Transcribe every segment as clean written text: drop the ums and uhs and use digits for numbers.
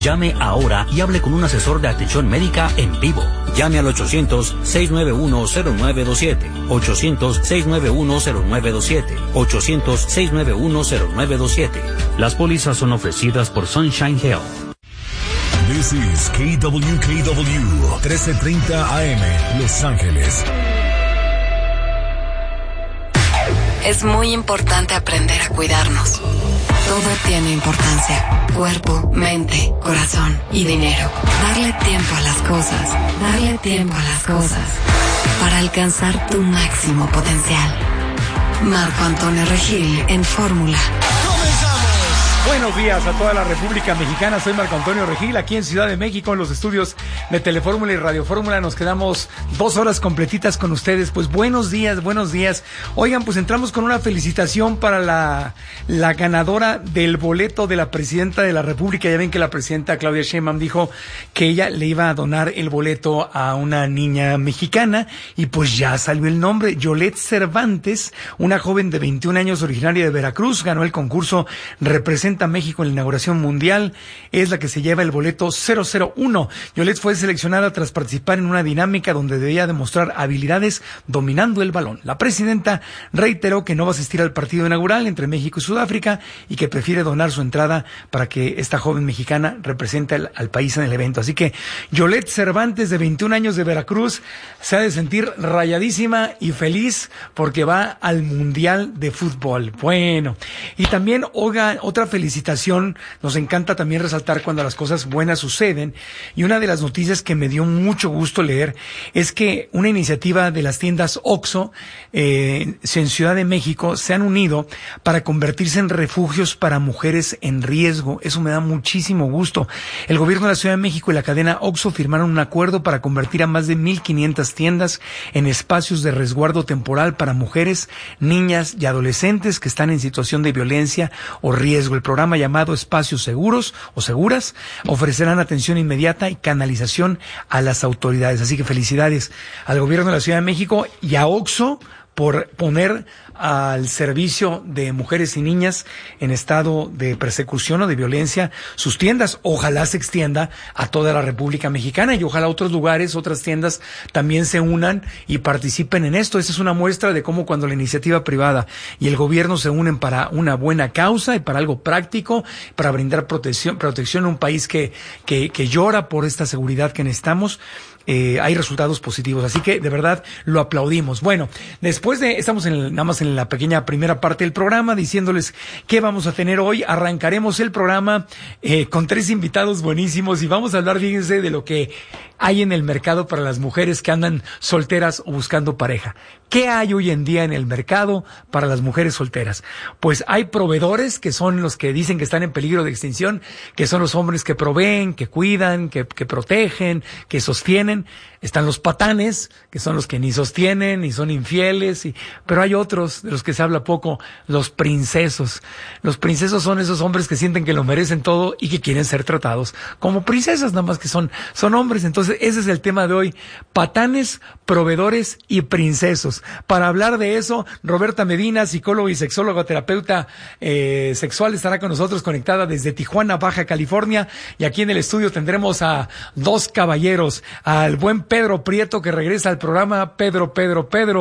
Llame ahora y hable con un asesor de atención médica en vivo. Llame al 800-691-0927. 800-691-0927. 800-691-0927. Las pólizas son ofrecidas por Sunshine Health. This is KWKW 1330 AM, Los Ángeles. Es muy importante aprender a cuidarnos. Todo tiene importancia. Cuerpo, mente, corazón y dinero. Darle tiempo a las cosas. Darle tiempo a las cosas. Para alcanzar tu máximo potencial. Marco Antonio Regil en Fórmula. Buenos días a toda la República Mexicana, soy Marco Antonio Regil, aquí en Ciudad de México, en los estudios de Telefórmula y Radio Fórmula. Nos quedamos 2 horas completitas con ustedes. Pues buenos días, buenos días. Oigan, pues entramos con una felicitación para la ganadora del boleto de la Presidenta de la República. Ya ven que la Presidenta Claudia Sheinbaum dijo que ella le iba a donar el boleto a una niña mexicana, y pues ya salió el nombre. Yolette Cervantes, una joven de 21 años originaria de Veracruz, ganó el concurso Representa a México en la inauguración mundial, es la que se lleva el boleto 001. Yolette fue seleccionada tras participar en una dinámica donde debía demostrar habilidades dominando el balón. La presidenta reiteró que no va a asistir al partido inaugural entre México y Sudáfrica y que prefiere donar su entrada para que esta joven mexicana represente al país en el evento. Así que Yolette Cervantes, de 21 años, de Veracruz, se ha de sentir rayadísima y feliz porque va al Mundial de Fútbol. Bueno, y también, oigan, otra felicitación. Nos encanta también resaltar cuando las cosas buenas suceden, y una de las noticias que me dio mucho gusto leer es que una iniciativa de las tiendas OXXO en Ciudad de México se han unido para convertirse en refugios para mujeres en riesgo. Eso me da muchísimo gusto. El gobierno de la Ciudad de México y la cadena OXXO firmaron un acuerdo para convertir a más de 1,500 tiendas en espacios de resguardo temporal para mujeres, niñas y adolescentes que están en situación de violencia o riesgo. El programa, llamado Espacios Seguros o Seguras, ofrecerán atención inmediata y canalización a las autoridades. Así que felicidades al gobierno de la Ciudad de México y a OXXO por poner al servicio de mujeres y niñas en estado de persecución o de violencia sus tiendas. Ojalá se extienda a toda la República Mexicana, y ojalá otros lugares, otras tiendas también se unan y participen en esto. Esta es una muestra de cómo, cuando la iniciativa privada y el gobierno se unen para una buena causa y para algo práctico, para brindar protección a un país que llora por esta seguridad que necesitamos, hay resultados positivos. Así que de verdad lo aplaudimos. Bueno, después de, estamos nada más en la pequeña primera parte del programa, diciéndoles qué vamos a tener hoy. Arrancaremos el programa con 3 invitados buenísimos, y vamos a hablar, fíjense, de lo que hay en el mercado para las mujeres que andan solteras o buscando pareja. ¿Qué hay hoy en día en el mercado para las mujeres solteras? Pues hay proveedores, que son los que dicen que están en peligro de extinción, que son los hombres que proveen, que cuidan, que protegen, que sostienen. Están los patanes, que son los que ni sostienen, ni son infieles, pero hay otros de los que se habla poco, los princesos. Los princesos son esos hombres que sienten que lo merecen todo y que quieren ser tratados como princesas, nada más que son hombres. Entonces, ese es el tema de hoy: patanes, proveedores y princesos. Para hablar de eso, Roberta Medina, psicóloga y sexóloga, terapeuta sexual, estará con nosotros, conectada desde Tijuana, Baja California. Y aquí en el estudio tendremos a 2 caballeros, al buen Pedro Prieto, que regresa al programa. Pedro P.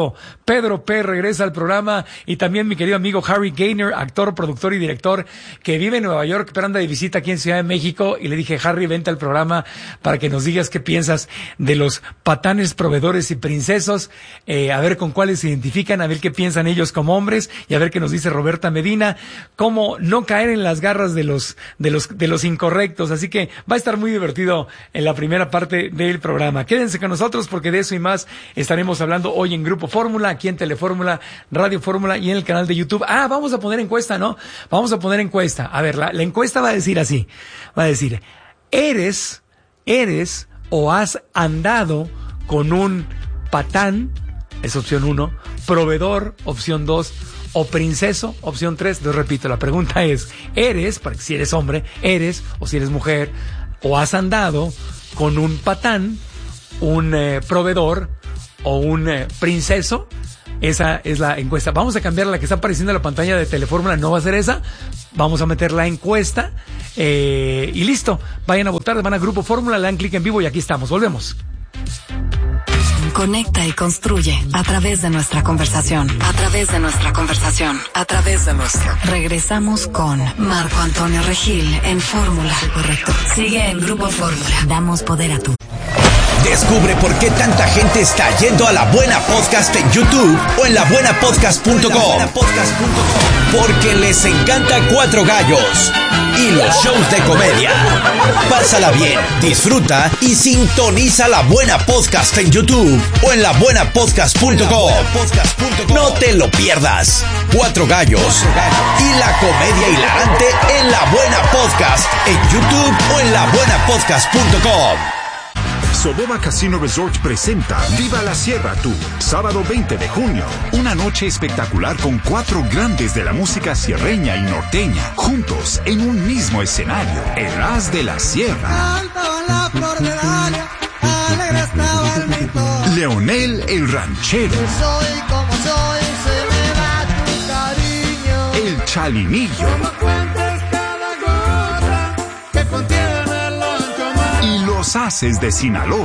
regresa al programa. Y también mi querido amigo Harry Gaynor, actor, productor y director, que vive en Nueva York, pero anda de visita aquí en Ciudad de México. Y le dije: Harry, vente al programa para que nos digas qué piensas de los patanes, proveedores y princesos, a ver con cuáles se identifican, a ver qué piensan ellos como hombres, y a ver qué nos dice Roberta Medina, cómo no caer en las garras de los incorrectos. Así que va a estar muy divertido en la primera parte del programa. Quédense con nosotros, porque de eso y más estaremos hablando hoy en Grupo Fórmula, aquí en Telefórmula, Radio Fórmula y en el canal de YouTube. Vamos a poner encuesta, ¿no? Vamos a poner encuesta. A ver, la encuesta va a decir así. Va a decir: ¿eres o has andado con un patán? Es opción 1. Proveedor, opción 2. O princeso, opción 3. Entonces repito, la pregunta es: ¿eres, para que si eres hombre, eres, o si eres mujer, o has andado con un patán, un proveedor o un princeso? Esa es la encuesta. Vamos a cambiar la que está apareciendo en la pantalla de Telefórmula. No va a ser esa, vamos a meter la encuesta y listo. Vayan a votar, van a Grupo Fórmula, le dan clic en vivo y aquí estamos. Volvemos. Conecta y construye a través de nuestra conversación. A través de nuestra conversación. A través de nuestra. Regresamos con Marco Antonio Regil en Fórmula. Correcto. Sigue en Grupo Fórmula. Damos poder a tu. Descubre por qué tanta gente está yendo a La Buena Podcast en YouTube o en labuenapodcast.com. Porque les encanta Cuatro Gallos y los shows de comedia. Pásala bien, disfruta y sintoniza La Buena Podcast en YouTube o en labuenapodcast.com. No te lo pierdas. Cuatro Gallos y la comedia hilarante en La Buena Podcast en YouTube o en labuenapodcast.com. Soboba Casino Resort presenta Viva la Sierra Tour, sábado 20 de junio. Una noche espectacular con 4 grandes de la música sierreña y norteña, juntos en un mismo escenario, el As de la Sierra. Leonel el Ranchero. Soy como soy, se me va tu cariño. El Chalinillo. No cuentes cada gota que contiene el Ancamar. Y los Haces de Sinaloa.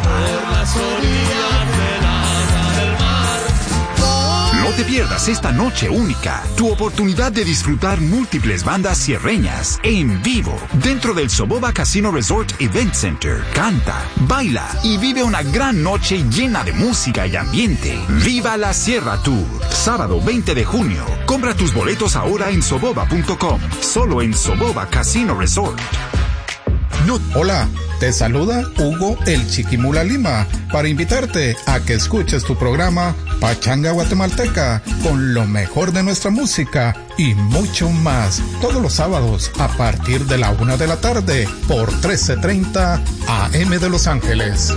No te pierdas esta noche única, tu oportunidad de disfrutar múltiples bandas sierreñas en vivo dentro del Soboba Casino Resort Event Center. Canta, baila y vive una gran noche llena de música y ambiente. Viva la Sierra Tour, sábado 20 de junio. Compra tus boletos ahora en soboba.com, solo en Soboba Casino Resort. Hola, te saluda Hugo el Chiquimula Lima para invitarte a que escuches tu programa Pachanga Guatemalteca con lo mejor de nuestra música y mucho más todos los sábados a partir de la 1 de la tarde por 1330 AM de Los Ángeles.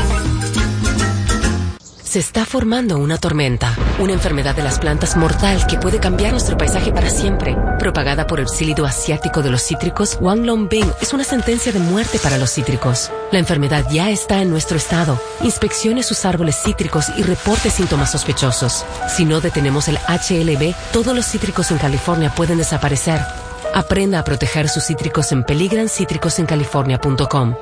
Se está formando una tormenta, una enfermedad de las plantas mortal que puede cambiar nuestro paisaje para siempre. Propagada por el psílido asiático de los cítricos, Wanglongbing es una sentencia de muerte para los cítricos. La enfermedad ya está en nuestro estado. Inspeccione sus árboles cítricos y reporte síntomas sospechosos. Si no detenemos el HLB, todos los cítricos en California pueden desaparecer. Aprenda a proteger sus cítricos en peligrancítricosencalifornia.com.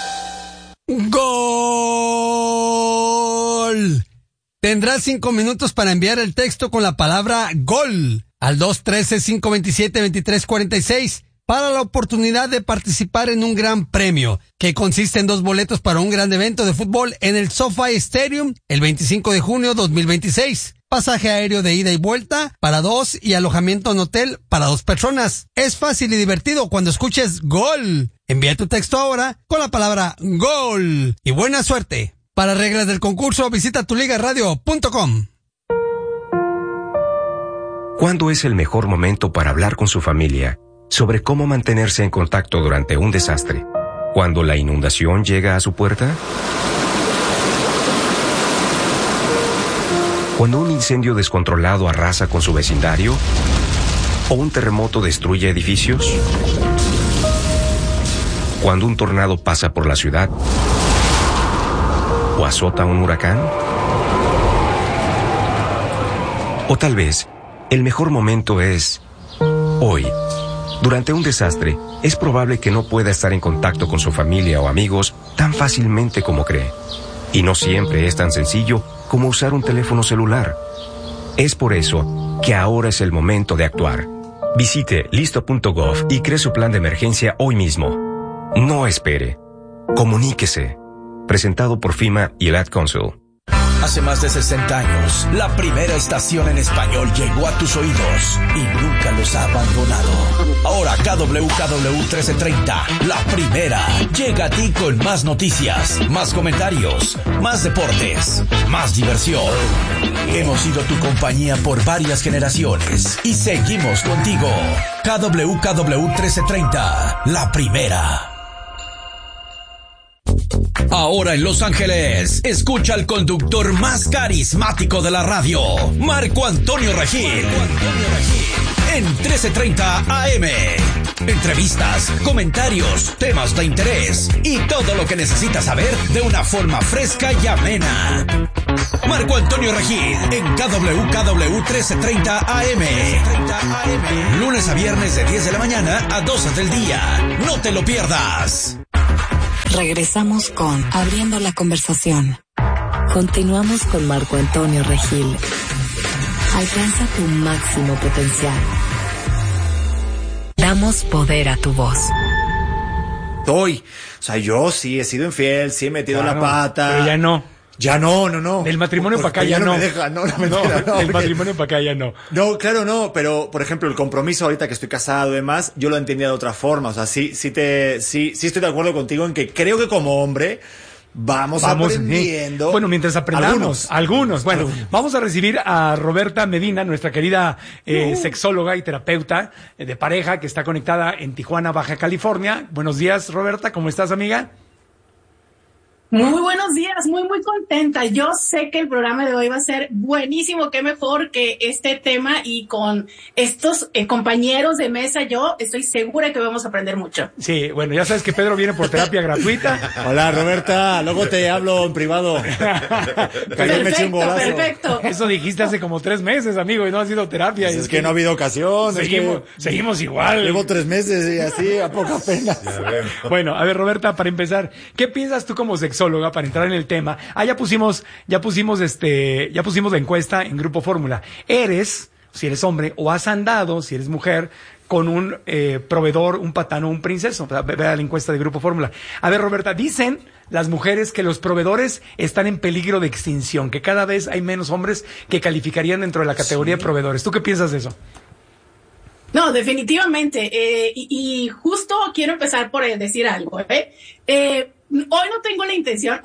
¡Gol! Tendrás 5 minutos para enviar el texto con la palabra GOL al 213-527-2346 para la oportunidad de participar en un gran premio que consiste en 2 boletos para un gran evento de fútbol en el SoFi Stadium el 25 de junio 2026. Pasaje aéreo de ida y vuelta para 2 y alojamiento en hotel para 2 personas. Es fácil y divertido cuando escuches GOL. Envía tu texto ahora con la palabra GOL y buena suerte. Para reglas del concurso, visita tuligaradio.com. ¿Cuándo es el mejor momento para hablar con su familia sobre cómo mantenerse en contacto durante un desastre? ¿Cuando la inundación llega a su puerta? ¿Cuando un incendio descontrolado arrasa con su vecindario? ¿O un terremoto destruye edificios? ¿Cuando un tornado pasa por la ciudad? ¿O azota un huracán? O tal vez, el mejor momento es hoy. Durante un desastre, es probable que no pueda estar en contacto con su familia o amigos tan fácilmente como cree. Y no siempre es tan sencillo como usar un teléfono celular. Es por eso que ahora es el momento de actuar. Visite listo.gov y cree su plan de emergencia hoy mismo. No espere. Comuníquese. Presentado por FEMA y el Ad Council. Hace más de 60 años, la primera estación en español llegó a tus oídos y nunca los ha abandonado. Ahora KWKW 1330, la primera, llega a ti con más noticias, más comentarios, más deportes, más diversión. Hemos sido tu compañía por varias generaciones y seguimos contigo. KWKW 1330, la primera. Ahora en Los Ángeles, escucha al conductor más carismático de la radio, Marco Antonio Regil. En 1330 AM. entrevistas, comentarios, temas de interés y todo lo que necesitas saber de una forma fresca y amena. Marco Antonio Regil en KWKW 1330 AM. Lunes a viernes de 10 de la mañana a 12 del día. No te lo pierdas. Regresamos con Abriendo la Conversación. Continuamos con Marco Antonio Regil. Alcanza tu máximo potencial. Damos poder a tu voz. Yo sí he sido infiel, sí he metido la pata. Pero ya no. Ya no. Del matrimonio para acá ya no. No me deja, no. Del matrimonio para acá ya no. No, claro, no, pero por ejemplo, el compromiso ahorita que estoy casado y demás, yo lo entendía de otra forma. O sea, sí estoy de acuerdo contigo en que creo que como hombre vamos aprendiendo. Bueno, mientras aprendamos. Algunos. Bueno, vamos a recibir a Roberta Medina, nuestra querida sexóloga y terapeuta de pareja que está conectada en Tijuana, Baja California. Buenos días, Roberta. ¿Cómo estás, amiga? Muy buenos días, muy contenta. Yo sé que el programa de hoy va a ser buenísimo, qué mejor que este tema, y con estos compañeros de mesa yo estoy segura que vamos a aprender mucho. Sí, bueno, ya sabes que Pedro viene por terapia gratuita. Hola, Roberta, luego te hablo en privado. Perfecto. Eso dijiste hace como 3 meses, amigo, y no ha sido terapia. Pues es que no ha habido ocasión. Seguimos igual. Llevo 3 meses y así, a poca pena. Bueno, a ver, Roberta, para empezar, ¿qué piensas tú como sexóloga para entrar en el tema? Ya pusimos la encuesta en Grupo Fórmula. Si eres hombre, o has andado, si eres mujer, con un proveedor, un patán o un princeso. Ve la encuesta de Grupo Fórmula. A ver, Roberta, dicen las mujeres que los proveedores están en peligro de extinción, que cada vez hay menos hombres que calificarían dentro de la categoría de proveedores. ¿Tú qué piensas de eso? No, definitivamente. Y justo quiero empezar por decir algo. Hoy no tengo la intención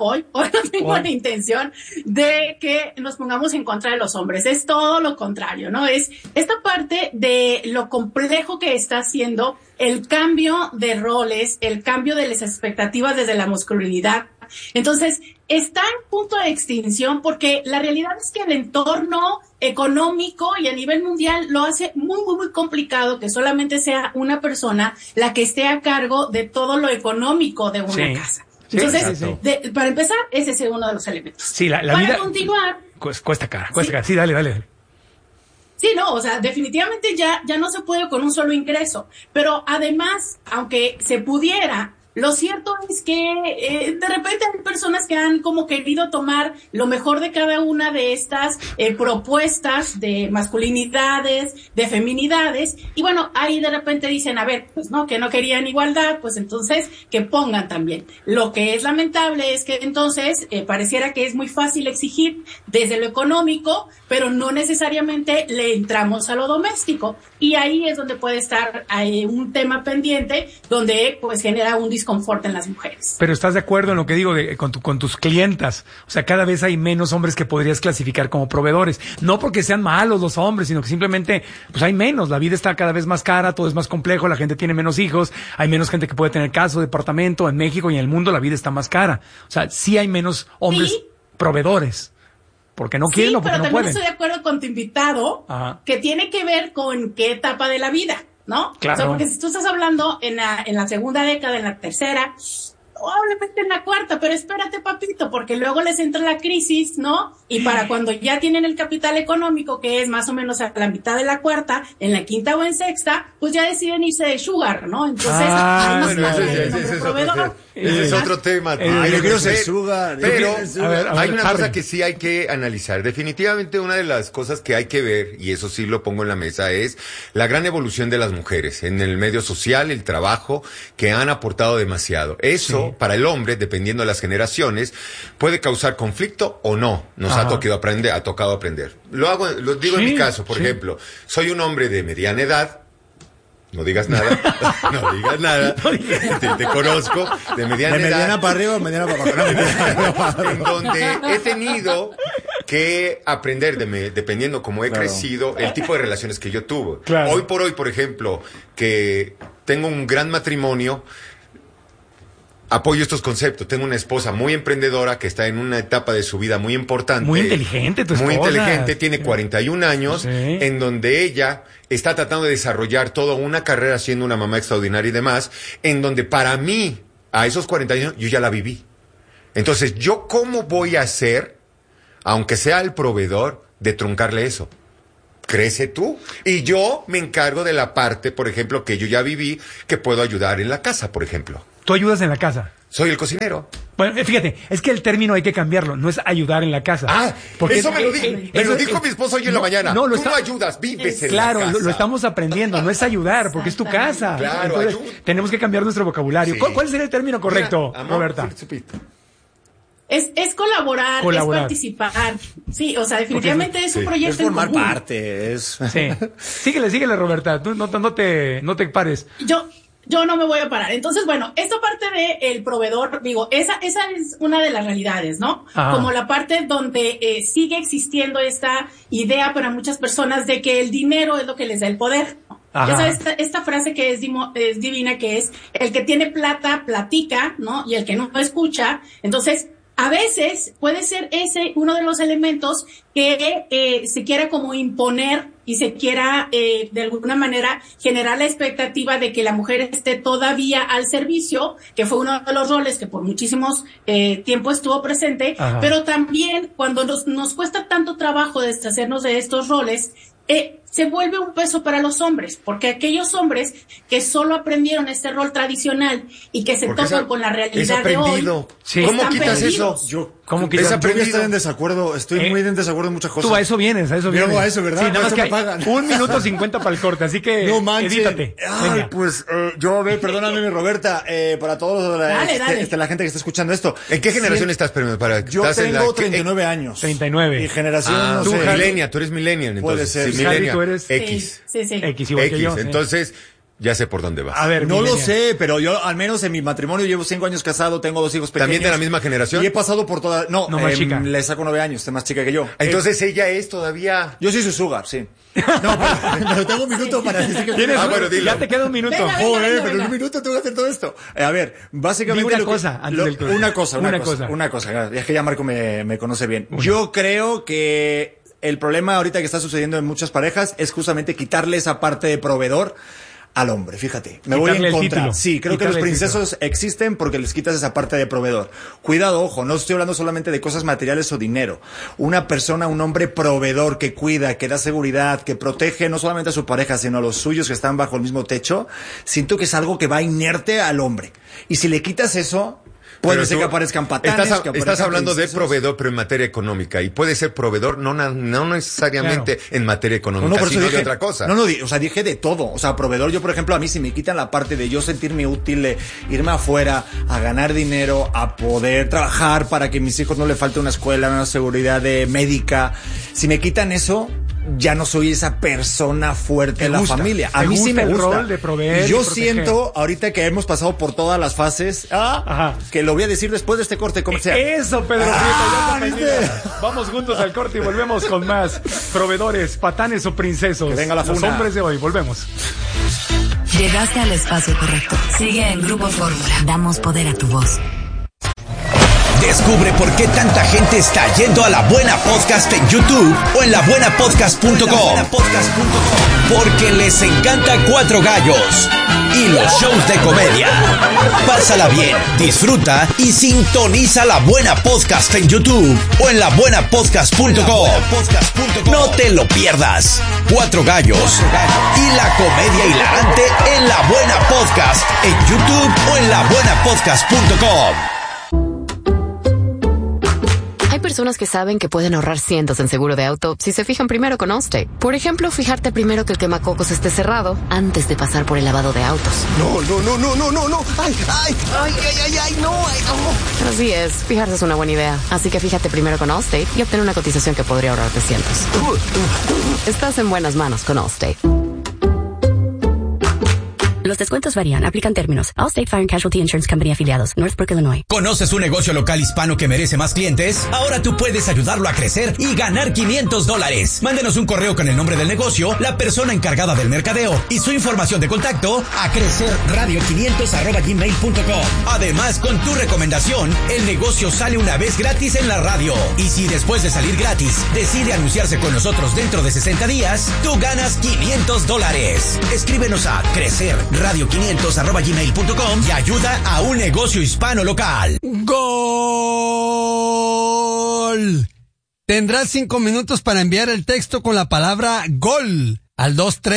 de que nos pongamos en contra de los hombres. Es todo lo contrario, ¿no? Es esta parte de lo complejo que está haciendo el cambio de roles, el cambio de las expectativas desde la masculinidad. Entonces, está en punto de extinción porque la realidad es que el entorno económico y a nivel mundial lo hace muy complicado que solamente sea una persona la que esté a cargo de todo lo económico de una casa. Entonces, para empezar, ese es uno de los elementos. Sí, la para vida continuar, cuesta cara. Sí, dale. Sí, no, o sea, definitivamente ya no se puede con un solo ingreso. Pero además, aunque se pudiera, lo cierto es que de repente hay personas que han como querido tomar lo mejor de cada una de estas propuestas de masculinidades, de feminidades, y bueno, ahí de repente dicen, a ver, pues no, que no querían igualdad, pues entonces que pongan también. Lo que es lamentable es que entonces pareciera que es muy fácil exigir desde lo económico, pero no necesariamente le entramos a lo doméstico, y ahí es donde puede estar un tema pendiente, donde pues genera un disconfort en las mujeres. Pero ¿estás de acuerdo en lo que digo con tus clientas? O sea, cada vez hay menos hombres que podrías clasificar como proveedores. No porque sean malos los hombres, sino que simplemente pues hay menos. La vida está cada vez más cara, todo es más complejo, la gente tiene menos hijos, hay menos gente que puede tener casa, departamento. En México y en el mundo la vida está más cara. O sea, sí hay menos hombres proveedores. Porque no quieren o porque no pueden. Pero también estoy de acuerdo con tu invitado, que tiene que ver con qué etapa de la vida, ¿no? Claro. O sea, porque si tú estás hablando en la segunda década, en la tercera, probablemente en la cuarta, pero espérate, papito, porque luego les entra la crisis, ¿no? Y para cuando ya tienen el capital económico, que es más o menos a la mitad de la cuarta, en la quinta o en sexta, pues ya deciden irse de sugar, ¿no? Entonces, ese es otro tema. Yo quiero ser sugar. Pero hay una cosa que sí hay que analizar. Definitivamente una de las cosas que hay que ver, y eso sí lo pongo en la mesa, es la gran evolución de las mujeres en el medio social, el trabajo, que han aportado demasiado. Eso, para el hombre, dependiendo de las generaciones, puede causar conflicto o no. Nos ha tocado aprender. Lo digo en mi caso, por ejemplo, soy un hombre de mediana edad. No digas nada, te conozco, de mediana edad. Mediana para arriba, mediana para abajo. En donde he tenido que aprender, dependiendo cómo he crecido, el tipo de relaciones que yo tuve. Claro. Hoy por hoy, por ejemplo, que tengo un gran matrimonio, apoyo estos conceptos. Tengo una esposa muy emprendedora que está en una etapa de su vida muy importante. Muy inteligente tu esposa. Muy inteligente, tiene 41 años, en donde ella está tratando de desarrollar toda una carrera siendo una mamá extraordinaria y demás, en donde para mí, a esos 41 años, yo ya la viví. Entonces, ¿yo cómo voy a hacer, aunque sea el proveedor, de truncarle eso? Crece tú. Y yo me encargo de la parte, por ejemplo, que yo ya viví, que puedo ayudar en la casa, por ejemplo. ¿Tú ayudas en la casa? Soy el cocinero. Bueno, fíjate, es que el término hay que cambiarlo, no es ayudar en la casa. Porque eso me lo dijo mi esposo hoy en la mañana. Tú no ayudas, vives en la casa. Claro, lo estamos aprendiendo, no es ayudar, porque es tu casa. Claro, entonces, tenemos que cambiar nuestro vocabulario. Sí. ¿Cuál sería el término correcto, Roberta? Es colaborar, es participar. Sí, o sea, definitivamente es un proyecto. Es formar en común. parte, es. Sí. Síguele, Roberta. Tú no te pares. Yo no me voy a parar. Entonces, bueno, esta parte del proveedor, digo, esa es una de las realidades, ¿no? Ajá. Como la parte donde sigue existiendo esta idea para muchas personas de que el dinero es lo que les da el poder. Ajá. Ya sabes, esta frase que es divina, que es el que tiene plata, platica, ¿no? Y el que no escucha. Entonces, a veces puede ser ese uno de los elementos que se quiera como imponer y se quiera de alguna manera generar la expectativa de que la mujer esté todavía al servicio, que fue uno de los roles que por muchísimos tiempo estuvo presente. Ajá. Pero también cuando nos cuesta tanto trabajo deshacernos de estos roles, se vuelve un peso para los hombres, porque aquellos hombres que solo aprendieron este rol tradicional y que se topan con la realidad de hoy, sí. ¿Cómo quitas perdidos. eso? ¿Cómo quitas? Yo estoy en desacuerdo, muy en desacuerdo en muchas cosas. Tú a eso vienes, Yo a eso, ¿verdad? Sí, nada más que hay 1 minuto 50 para el corte, así que no manches. edítate. Ay, pues yo, perdóname, Roberta, para todos la gente que está escuchando esto. ¿En qué generación estás? Yo tengo 39 años. 39. Y generación, no tú, sé. Millennial, tú eres millennial, entonces. Puede ser. Sí, millennial. Tú eres X. Sí. X, igual que yo. Entonces, ya sé por dónde vas. A ver, no lo sé, pero yo al menos en mi matrimonio llevo 5 años casado, tengo 2 hijos pequeños. ¿También de la misma generación? Y he pasado por toda... No, más chica. Le saco 9 años, es más chica que yo. Entonces ella es todavía... Yo soy su sugar, sí. No, pero tengo un minuto para decir que... Bueno, dilo. Ya te queda 1 minuto. Venga. Pero en 1 minuto tengo que hacer todo esto. A ver, básicamente... Una cosa. Una cosa. Es que ya Marco me conoce bien. Yo creo que el problema ahorita que está sucediendo en muchas parejas es justamente quitarle esa parte de proveedor al hombre, fíjate. Me voy en contra. Sí, creo que los princesos existen porque les quitas esa parte de proveedor. Cuidado, ojo, no estoy hablando solamente de cosas materiales o dinero. Una persona, un hombre proveedor que cuida, que da seguridad, que protege no solamente a su pareja, sino a los suyos que están bajo el mismo techo, siento que es algo que va inerte al hombre. Y si le quitas eso... Puede ser que aparezcan patanes. Estás hablando de proveedor, pero en materia económica. Y puede ser proveedor no necesariamente en materia económica, sino de otra cosa. O sea, dije de todo. O sea, proveedor, yo por ejemplo, a mí si me quitan la parte de yo sentirme útil, de irme afuera, a ganar dinero, a poder trabajar para que a mis hijos no le falte una escuela, una seguridad médica. Si me quitan eso, ya no soy esa persona fuerte en la familia. A mí sí me gusta. El rol de proveer. Y yo siento, ahorita que hemos pasado por todas las fases, que lo voy a decir después de este corte comercial. Eso, Pedro Prieto. Vamos juntos al corte y volvemos con más proveedores, patanes o princesos. Que venga la funa. Los hombres de hoy. Volvemos. Llegaste al espacio correcto. Sigue en Grupo Fórmula. Damos poder a tu voz. Descubre por qué tanta gente está yendo a La Buena Podcast en YouTube o en labuenapodcast.com. Porque les encanta Cuatro Gallos y los shows de comedia. Pásala bien, disfruta y sintoniza La Buena Podcast en YouTube o en labuenapodcast.com. No te lo pierdas. Cuatro Gallos y la comedia hilarante en La Buena Podcast en YouTube o en labuenapodcast.com. Hay personas que saben que pueden ahorrar cientos en seguro de auto si se fijan primero con Allstate. Por ejemplo, fijarte primero que el quemacocos esté cerrado antes de pasar por el lavado de autos. No. Ay, no. Así es, fijarse es una buena idea. Así que fíjate primero con Allstate y obtén una cotización que podría ahorrarte cientos. Estás en buenas manos con Allstate. Los descuentos varían. Aplican términos. Allstate Fire and Casualty Insurance Company afiliados. Northbrook, Illinois. ¿Conoces un negocio local hispano que merece más clientes? Ahora tú puedes ayudarlo a crecer y ganar $500. Mándenos un correo con el nombre del negocio, la persona encargada del mercadeo y su información de contacto a crecerradio500@gmail.com. Además, con tu recomendación, el negocio sale una vez gratis en la radio. Y si después de salir gratis decide anunciarse con nosotros dentro de 60 días, tú ganas $500. Escríbenos a crecerradio500@gmail.com y ayuda a un negocio hispano local. ¡Gol! Tendrás 5 minutos para enviar el texto con la palabra GOL al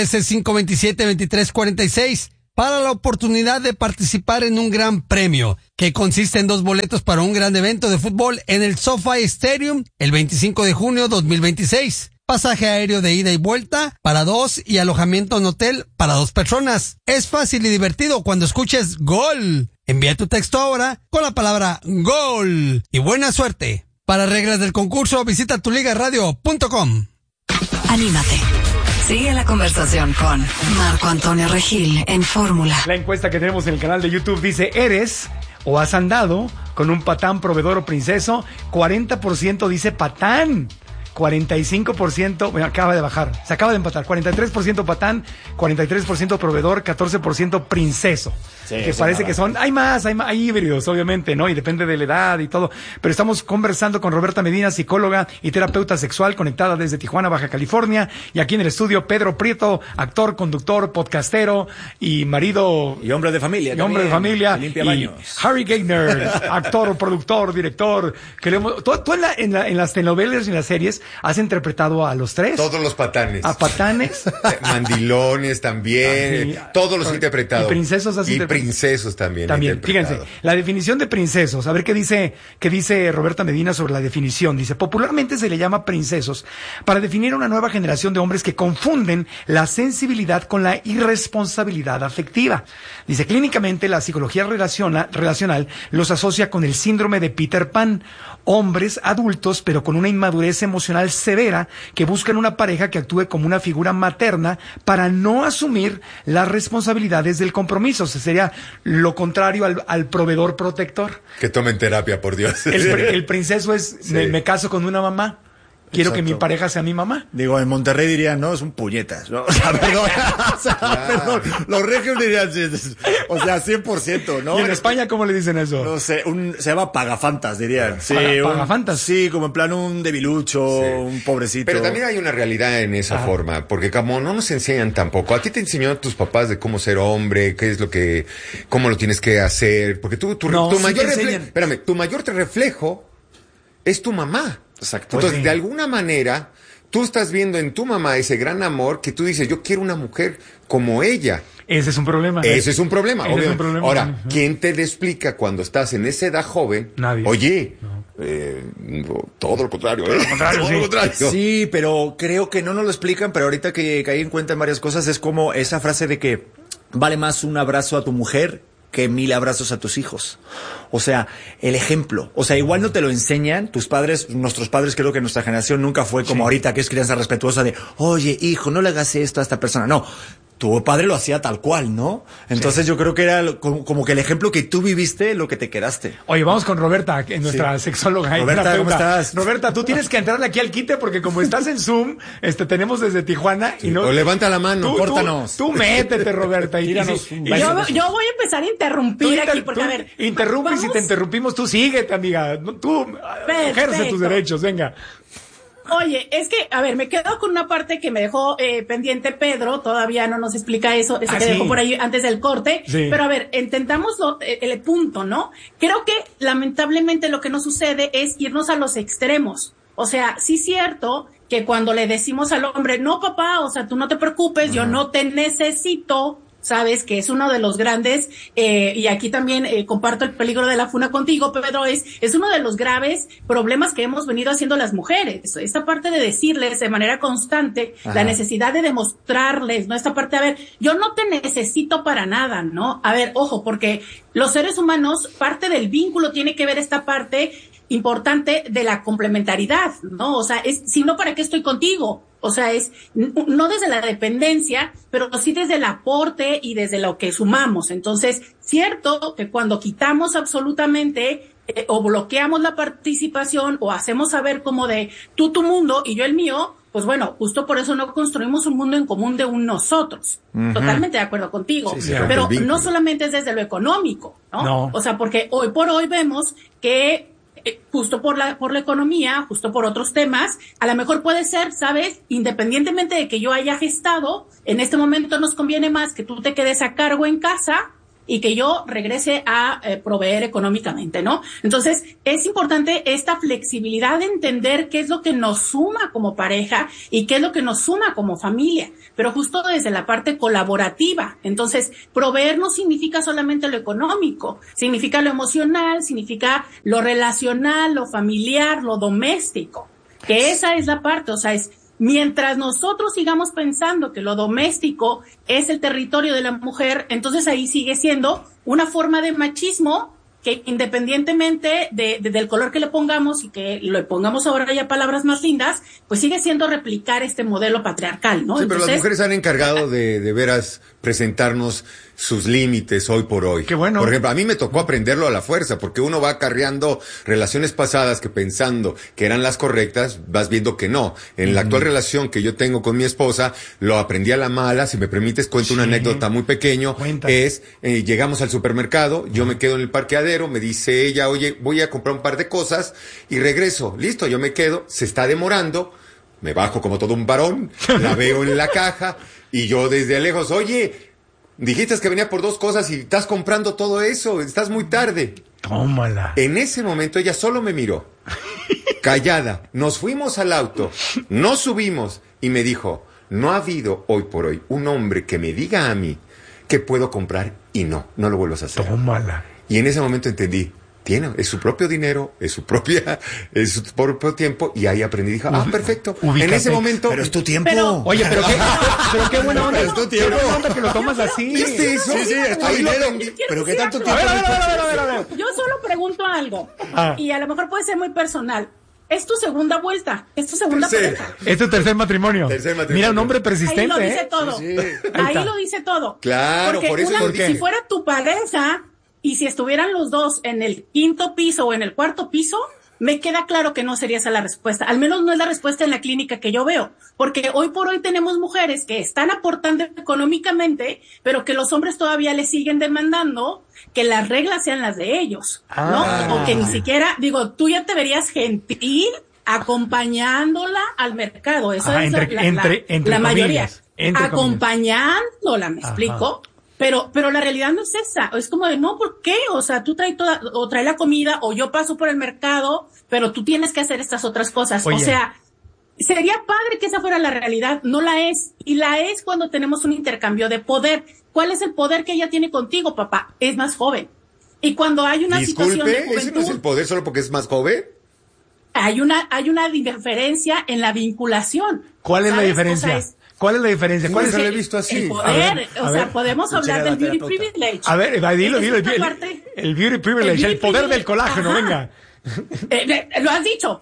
213-527-2346 para la oportunidad de participar en un gran premio que consiste en 2 boletos para un gran evento de fútbol en el SoFi Stadium el 25 de junio 2026. Pasaje aéreo de ida y vuelta para 2 y alojamiento en hotel para 2 personas. Es fácil y divertido cuando escuches GOL. Envía tu texto ahora con la palabra GOL y buena suerte. Para reglas del concurso, visita tuligaradio.com. Anímate. Sigue la conversación con Marco Antonio Regil en Fórmula. La encuesta que tenemos en el canal de YouTube dice: ¿eres o has andado con un patán, proveedor o princeso? 40% dice patán. 45%, bueno, acaba de bajar, se acaba de empatar. 43% patán, 43% proveedor, 14% princeso. Sí, que parece que son, hay híbridos, obviamente, ¿no? Y depende de la edad y todo. Pero estamos conversando con Roberta Medina, psicóloga y terapeuta sexual, conectada desde Tijuana, Baja California. Y aquí en el estudio, Pedro Prieto, actor, conductor, podcastero y marido. Y hombre de familia. Y hombre de familia. Limpia baños. Harry Gagner, actor, productor, director. Que tú en las telenovelas y en las series has interpretado a los 3. Todos los patanes. A patanes. Mandilones también. Todos los he interpretado. Y princesos has interpretado. Princesos también. Fíjense, la definición de princesos, a ver qué dice Roberta Medina sobre la definición. Dice: popularmente se le llama princesos para definir una nueva generación de hombres que confunden la sensibilidad con la irresponsabilidad afectiva. Dice: clínicamente la psicología relacional los asocia con el síndrome de Peter Pan, hombres adultos pero con una inmadurez emocional severa que buscan una pareja que actúe como una figura materna para no asumir las responsabilidades del compromiso. O sea, sería lo contrario al proveedor protector. Que tomen terapia, por Dios. El princeso es, sí, me caso con una mamá. Quiero que mi pareja sea mi mamá. Digo, en Monterrey dirían, no, es un puñetas, ¿no? O sea, perdón. Perdón. Los regios dirían, o sea, 100%, ¿no? ¿Y en España cómo le dicen eso? No sé, se llama pagafantas, dirían. Sí, ¿Pagafantas? Sí, como en plan un debilucho, sí, un pobrecito. Pero también hay una realidad en esa forma, porque como no nos enseñan tampoco. A ti te enseñó tus papás de cómo ser hombre, cómo lo tienes que hacer, porque tu mayor reflejo es tu mamá. Exacto. Entonces, de alguna manera, tú estás viendo en tu mamá ese gran amor que tú dices, yo quiero una mujer como ella. Ese es un problema. Ese es un problema, obviamente. Es un problema. Ahora, ¿quién te explica cuando estás en esa edad joven? Nadie. Oye, todo lo contrario, ¿eh? Todo lo contrario. Sí, pero creo que no nos lo explican, pero ahorita que caí en cuenta en varias cosas, es como esa frase de que vale más un abrazo a tu mujer que 1000 abrazos a tus hijos. O sea, el ejemplo. O sea, igual no te lo enseñan tus padres, nuestros padres, creo que nuestra generación nunca fue como ahorita, que es crianza respetuosa de, oye, hijo, no le hagas esto a esta persona. No. Tu padre lo hacía tal cual, ¿no? Entonces yo creo que era como que el ejemplo que tú viviste, lo que te quedaste. Oye, vamos con Roberta, nuestra sexóloga. Roberta, ¿cómo estás? Roberta, tú tienes que entrarle aquí al quite porque como estás en Zoom, tenemos desde Tijuana y no... O levanta la mano, córtanos. Tú métete, Roberta. Tíranos yo voy a empezar a interrumpir aquí porque, a ver... Interrumpe y si te interrumpimos, tú síguete, amiga. Tú ejerce tus derechos, venga. Oye, es que, a ver, me quedo con una parte que me dejó pendiente Pedro, todavía no nos explica eso, que dejó por ahí antes del corte, pero a ver, entendamos el punto, ¿no? Creo que lamentablemente lo que nos sucede es irnos a los extremos. O sea, sí es cierto que cuando le decimos al hombre, no papá, o sea, tú no te preocupes, yo no te necesito, sabes que es uno de los grandes, y aquí también comparto el peligro de la funa contigo, Pedro, es uno de los graves problemas que hemos venido haciendo las mujeres. Esta parte de decirles de manera constante, la necesidad de demostrarles, ¿no? Esta parte, a ver, yo no te necesito para nada, ¿no? A ver, ojo, porque los seres humanos, parte del vínculo tiene que ver esta parte importante de la complementariedad, ¿no? O sea, si no, ¿para qué estoy contigo? O sea, es no desde la dependencia, pero sí desde el aporte y desde lo que sumamos. Entonces, cierto que cuando quitamos absolutamente o bloqueamos la participación o hacemos saber como de tú tu mundo y yo el mío, pues bueno, justo por eso no construimos un mundo en común de un nosotros. Totalmente de acuerdo contigo. Sí, pero no solamente es desde lo económico, ¿no? O sea, porque hoy por hoy vemos que justo por la economía, justo por otros temas, a lo mejor puede ser, ¿sabes? Independientemente de que yo haya gestado, en este momento nos conviene más que tú te quedes a cargo en casa y que yo regrese a proveer económicamente, ¿no? Entonces, es importante esta flexibilidad de entender qué es lo que nos suma como pareja y qué es lo que nos suma como familia, pero justo desde la parte colaborativa. Entonces, proveer no significa solamente lo económico, significa lo emocional, significa lo relacional, lo familiar, lo doméstico, que esa es la parte, o sea, es mientras nosotros sigamos pensando que lo doméstico es el territorio de la mujer, entonces ahí sigue siendo una forma de machismo que independientemente del color que le pongamos y que le pongamos ahora ya palabras más lindas, pues sigue siendo replicar este modelo patriarcal, ¿no? Sí, Entonces, pero las mujeres han encargado de veras presentarnos sus límites hoy por hoy. Qué bueno. Por ejemplo, a mí me tocó aprenderlo a la fuerza, porque uno va acarreando relaciones pasadas que pensando que eran las correctas, vas viendo que no. En la actual relación que yo tengo con mi esposa, lo aprendí a la mala. Si me permites, cuento una anécdota muy pequeño. Llegamos al supermercado, yo me quedo en el parqueadero, me dice ella, oye, voy a comprar un par de cosas y regreso. Listo, yo me quedo, se está demorando, me bajo como todo un varón, la veo en la caja y yo desde lejos, oye, dijiste que venía por 2 cosas y estás comprando todo eso, estás muy tarde. Tómala. En ese momento ella solo me miró, callada. Nos fuimos al auto, nos subimos y me dijo, no ha habido hoy por hoy un hombre que me diga a mí que puedo comprar y no lo vuelvas a hacer. Tómala. Y en ese momento entendí, es su propio dinero, es su propio tiempo, y ahí aprendí, dije, perfecto. Ubícate. En ese momento. Pero es tu tiempo. Oye, pero qué buena onda. Es tu tiempo. Qué buena onda que lo tomas así. ¿Viste eso? Sí, es tu dinero. Pero qué tanto tiempo. A ver. Yo solo pregunto algo, y a lo mejor puede ser muy personal. Es tu segunda vuelta, es tu segunda pareja. Es tu tercer matrimonio. Mira, un hombre persistente. Ahí lo dice todo. Sí. Ahí lo dice todo. Claro, porque por eso. si fuera tu pareja y si estuvieran los dos en el 5º piso o en el 4º piso, me queda claro que no sería esa la respuesta. Al menos no es la respuesta en la clínica que yo veo. Porque hoy por hoy tenemos mujeres que están aportando económicamente, pero que los hombres todavía les siguen demandando que las reglas sean las de ellos, ¿no? O que ni siquiera, tú ya te verías gentil acompañándola al mercado. Eso es la mayoría. Acompañándola, ¿me explico? Pero la realidad no es esa. Es como de, no, ¿por qué? O sea, tú trae la comida, o yo paso por el mercado, pero tú tienes que hacer estas otras cosas. Oye. O sea, sería padre que esa fuera la realidad. No la es. Y la es cuando tenemos un intercambio de poder. ¿Cuál es el poder que ella tiene contigo, papá? Es más joven. Y cuando hay una situación de juventud, ¿ese no es el poder solo porque es más joven? Hay una diferencia en la vinculación. ¿Cuál es la diferencia? ¿Cuál es la diferencia? ¿Cuál es lo he visto así? El poder, podemos hablar del beauty privilege. A ver, dilo, el beauty privilege, el poder del colágeno, venga. Lo has dicho.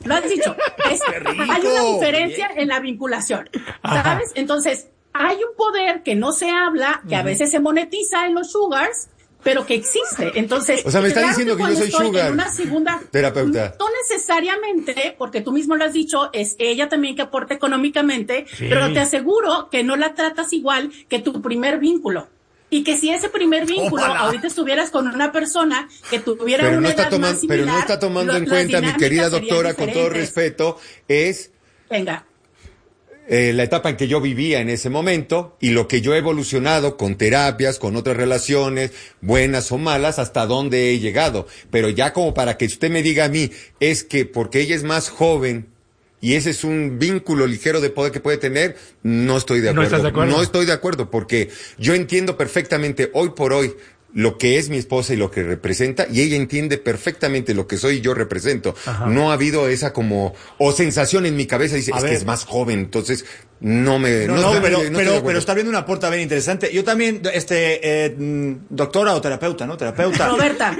Hay una diferencia en la vinculación, ¿sabes? Entonces, hay un poder que no se habla, que a veces se monetiza en los sugars, pero que existe. Entonces, o sea, me está diciendo que yo soy sugar en una segunda terapeuta. No necesariamente, porque tú mismo lo has dicho, es ella también que aporta económicamente, pero te aseguro que no la tratas igual que tu primer vínculo. Y que si ese primer vínculo ahorita estuvieras con una persona que tuviera una edad más similar, pero no está tomando en cuenta, mi querida doctora, con todo respeto, Venga. La etapa en que yo vivía en ese momento y lo que yo he evolucionado con terapias, con otras relaciones, buenas o malas, hasta dónde he llegado. Pero ya como para que usted me diga a mí, es que porque ella es más joven y ese es un vínculo ligero de poder que puede tener, no estoy de acuerdo. ¿No estás de acuerdo? No estoy de acuerdo porque yo entiendo perfectamente hoy por hoy lo que es mi esposa y lo que representa, y ella entiende perfectamente lo que soy y yo represento. Ajá. No ha habido esa o sensación en mi cabeza, dice, que es más joven, entonces pero está viendo una puerta bien interesante. Yo también, doctora o terapeuta, ¿no? Terapeuta. Roberta,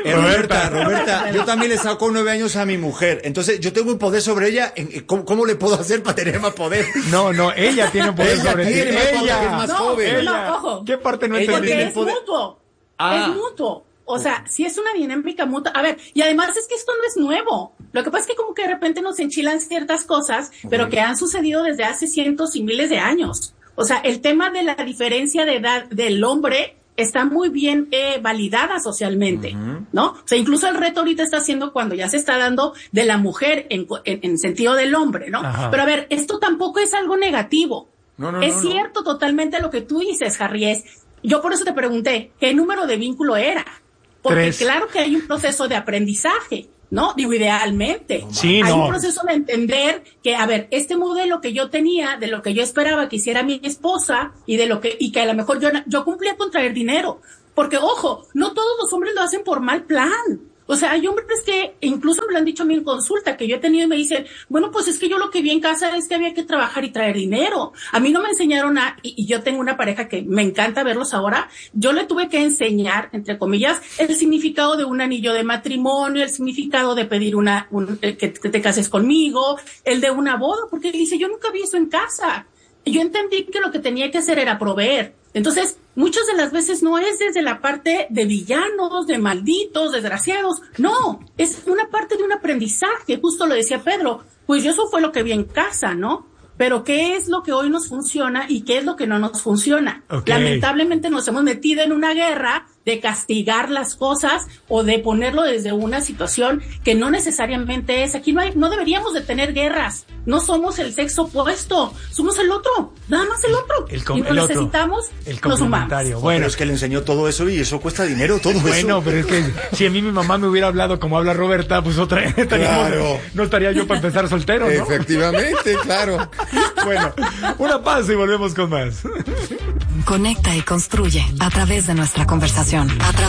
yo también le saco 9 años a mi mujer, entonces yo tengo un poder sobre ella. ¿Cómo le puedo hacer para tener más poder? No, ella tiene un poder sobre ti. Ella es más joven. Ojo. ¿Qué parte no entendí? Porque es mutuo. Es mutuo. O sea, sí es una dinámica mutua. A ver, y además es que esto no es nuevo. Lo que pasa es que como que de repente nos enchilan ciertas cosas, pero que han sucedido desde hace cientos y miles de años. O sea, el tema de la diferencia de edad del hombre está muy bien validada socialmente, ¿no? O sea, incluso el reto ahorita está haciendo cuando ya se está dando de la mujer en sentido del hombre, ¿no? Ajá. Pero a ver, esto tampoco es algo negativo. Es cierto totalmente lo que tú dices, Harry, yo por eso te pregunté, ¿qué número de vínculo era? Porque 3. Claro que hay un proceso de aprendizaje, ¿no? Digo, idealmente. Sí, hay un proceso de entender que, a ver, este modelo que yo tenía, de lo que yo esperaba que hiciera mi esposa, y que a lo mejor yo cumplía con traer dinero. Porque, ojo, no todos los hombres lo hacen por mal plan. O sea, hay hombres que incluso me lo han dicho a mí en consulta, que yo he tenido y me dicen, bueno, pues es que yo lo que vi en casa es que había que trabajar y traer dinero. A mí no me enseñaron y yo tengo una pareja que me encanta verlos ahora, yo le tuve que enseñar, entre comillas, el significado de un anillo de matrimonio, el significado de pedir que te cases conmigo, el de una boda, porque dice, yo nunca vi eso en casa. Y yo entendí que lo que tenía que hacer era proveer. Entonces, muchas de las veces no es desde la parte de villanos, de malditos, desgraciados. No, es una parte de un aprendizaje. Justo lo decía Pedro. Pues yo eso fue lo que vi en casa, ¿no? Pero ¿qué es lo que hoy nos funciona y qué es lo que no nos funciona? Okay. Lamentablemente nos hemos metido en una guerra de castigar las cosas o de ponerlo desde una situación que no necesariamente es. Aquí no deberíamos de tener guerras. No somos el sexo opuesto, somos el otro, nada más el otro. Y nos necesitamos, nos sumamos. Bueno, es que le enseñó todo eso y eso cuesta dinero, todo eso. Bueno, pero es que si a mí mi mamá me hubiera hablado como habla Roberta, pues no estaría yo para empezar soltero, ¿no? Efectivamente, claro. Bueno, una pausa y volvemos con más. Conecta y construye a través de nuestra conversación.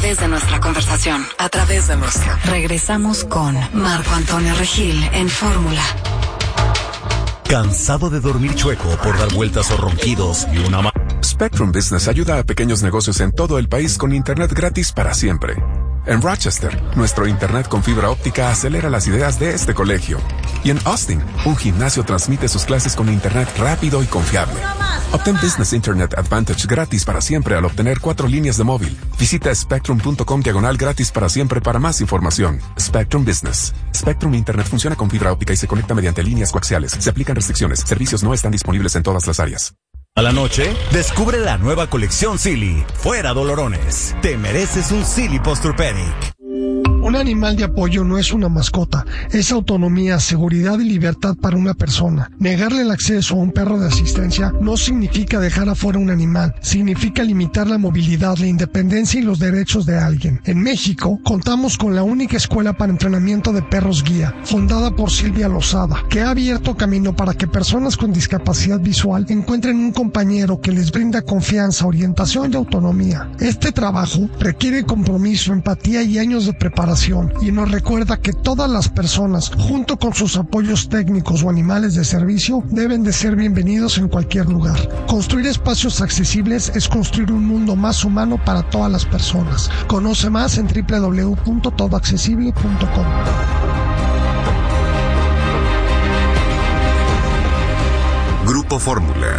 Regresamos con Marco Antonio Regil en Fórmula. ¿Cansado de dormir chueco por dar vueltas o ronquidos y una Spectrum Business ayuda a pequeños negocios en todo el país con internet gratis para siempre. En Rochester, nuestro internet con fibra óptica acelera las ideas de este colegio. Y en Austin, un gimnasio transmite sus clases con internet rápido y confiable. Obtén Business Internet Advantage gratis para siempre al obtener 4 líneas de móvil. Visita spectrum.com/gratis para siempre para más información. Spectrum Business. Spectrum Internet funciona con fibra óptica y se conecta mediante líneas coaxiales. Se aplican restricciones. Servicios no están disponibles en todas las áreas. A la noche, descubre la nueva colección Silly. Fuera dolorones. Te mereces un Silly Posturpedic. Un animal de apoyo no es una mascota, es autonomía, seguridad y libertad para una persona. Negarle el acceso a un perro de asistencia no significa dejar afuera un animal, significa limitar la movilidad, la independencia y los derechos de alguien. En México, contamos con la única escuela para entrenamiento de perros guía, fundada por Silvia Lozada, que ha abierto camino para que personas con discapacidad visual encuentren un compañero que les brinda confianza, orientación y autonomía. Este trabajo requiere compromiso, empatía y años de preparación, y nos recuerda que todas las personas, junto con sus apoyos técnicos o animales de servicio, deben de ser bienvenidos en cualquier lugar. Construir espacios accesibles es construir un mundo más humano para todas las personas. Conoce más en www.todoaccesible.com. Grupo Fórmula.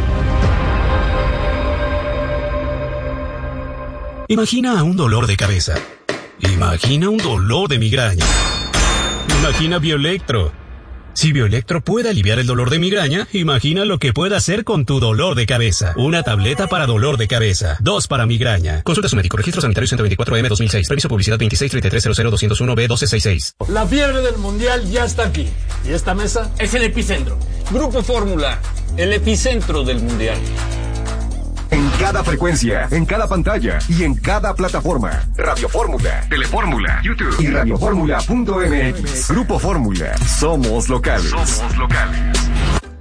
Imagina un dolor de cabeza. Imagina un dolor de migraña. Imagina Bioelectro. Si Bioelectro puede aliviar el dolor de migraña, imagina lo que puede hacer con tu dolor de cabeza. Una tableta para dolor de cabeza. 2 para migraña. Consulta a su médico. Registro sanitario 124M 2006. Permiso publicidad 2633000201B1266. La fiebre del mundial ya está aquí. Y esta mesa es el epicentro. Grupo Fórmula, el epicentro del mundial. En cada frecuencia, en cada pantalla y en cada plataforma. Radio Fórmula, Telefórmula, YouTube y radioformula.mx. Grupo Fórmula. Somos locales.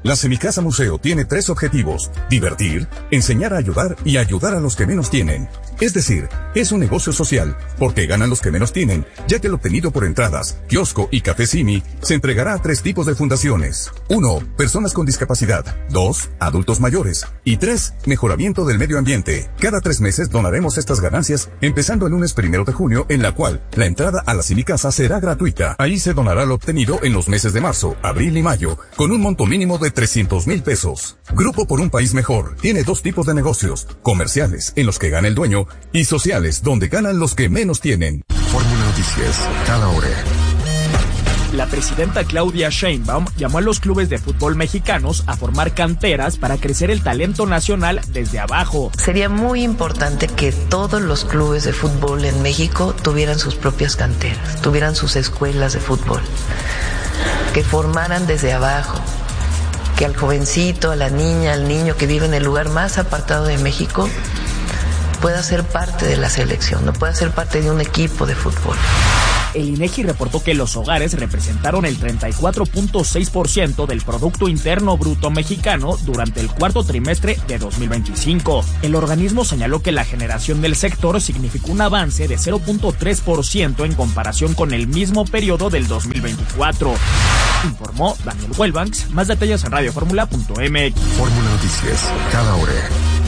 La Semicasa Museo tiene 3 objetivos: divertir, enseñar a ayudar y ayudar a los que menos tienen. Es decir, es un negocio social, porque ganan los que menos tienen, ya que el obtenido por entradas, kiosco y café Simi se entregará a 3 tipos de fundaciones. 1. Personas con discapacidad. 2. Adultos mayores. Y 3. Mejoramiento del medio ambiente. Cada 3 meses donaremos estas ganancias, empezando el lunes 1 de junio, en la cual la entrada a la Semicasa será gratuita. Ahí se donará lo obtenido en los meses de marzo, abril y mayo, con un monto mínimo de 300,000 pesos. Grupo por un País Mejor tiene 2 tipos de negocios: comerciales, en los que gana el dueño, y sociales, donde ganan los que menos tienen. Fórmula Noticias, cada hora. La presidenta Claudia Sheinbaum llamó a los clubes de fútbol mexicanos a formar canteras para crecer el talento nacional desde abajo. Sería muy importante que todos los clubes de fútbol en México tuvieran sus propias canteras, tuvieran sus escuelas de fútbol, que formaran desde abajo, que al jovencito, a la niña, al niño que vive en el lugar más apartado de México pueda ser parte de la selección, no pueda ser parte de un equipo de fútbol. El INEGI reportó que los hogares representaron el 34.6% del Producto Interno Bruto mexicano durante el cuarto trimestre de 2025. El organismo señaló que la generación del sector significó un avance de 0.3% en comparación con el mismo periodo del 2024. Informó Daniel Huelbanks. Más detalles en radioformula.mx. Fórmula Noticias, cada hora.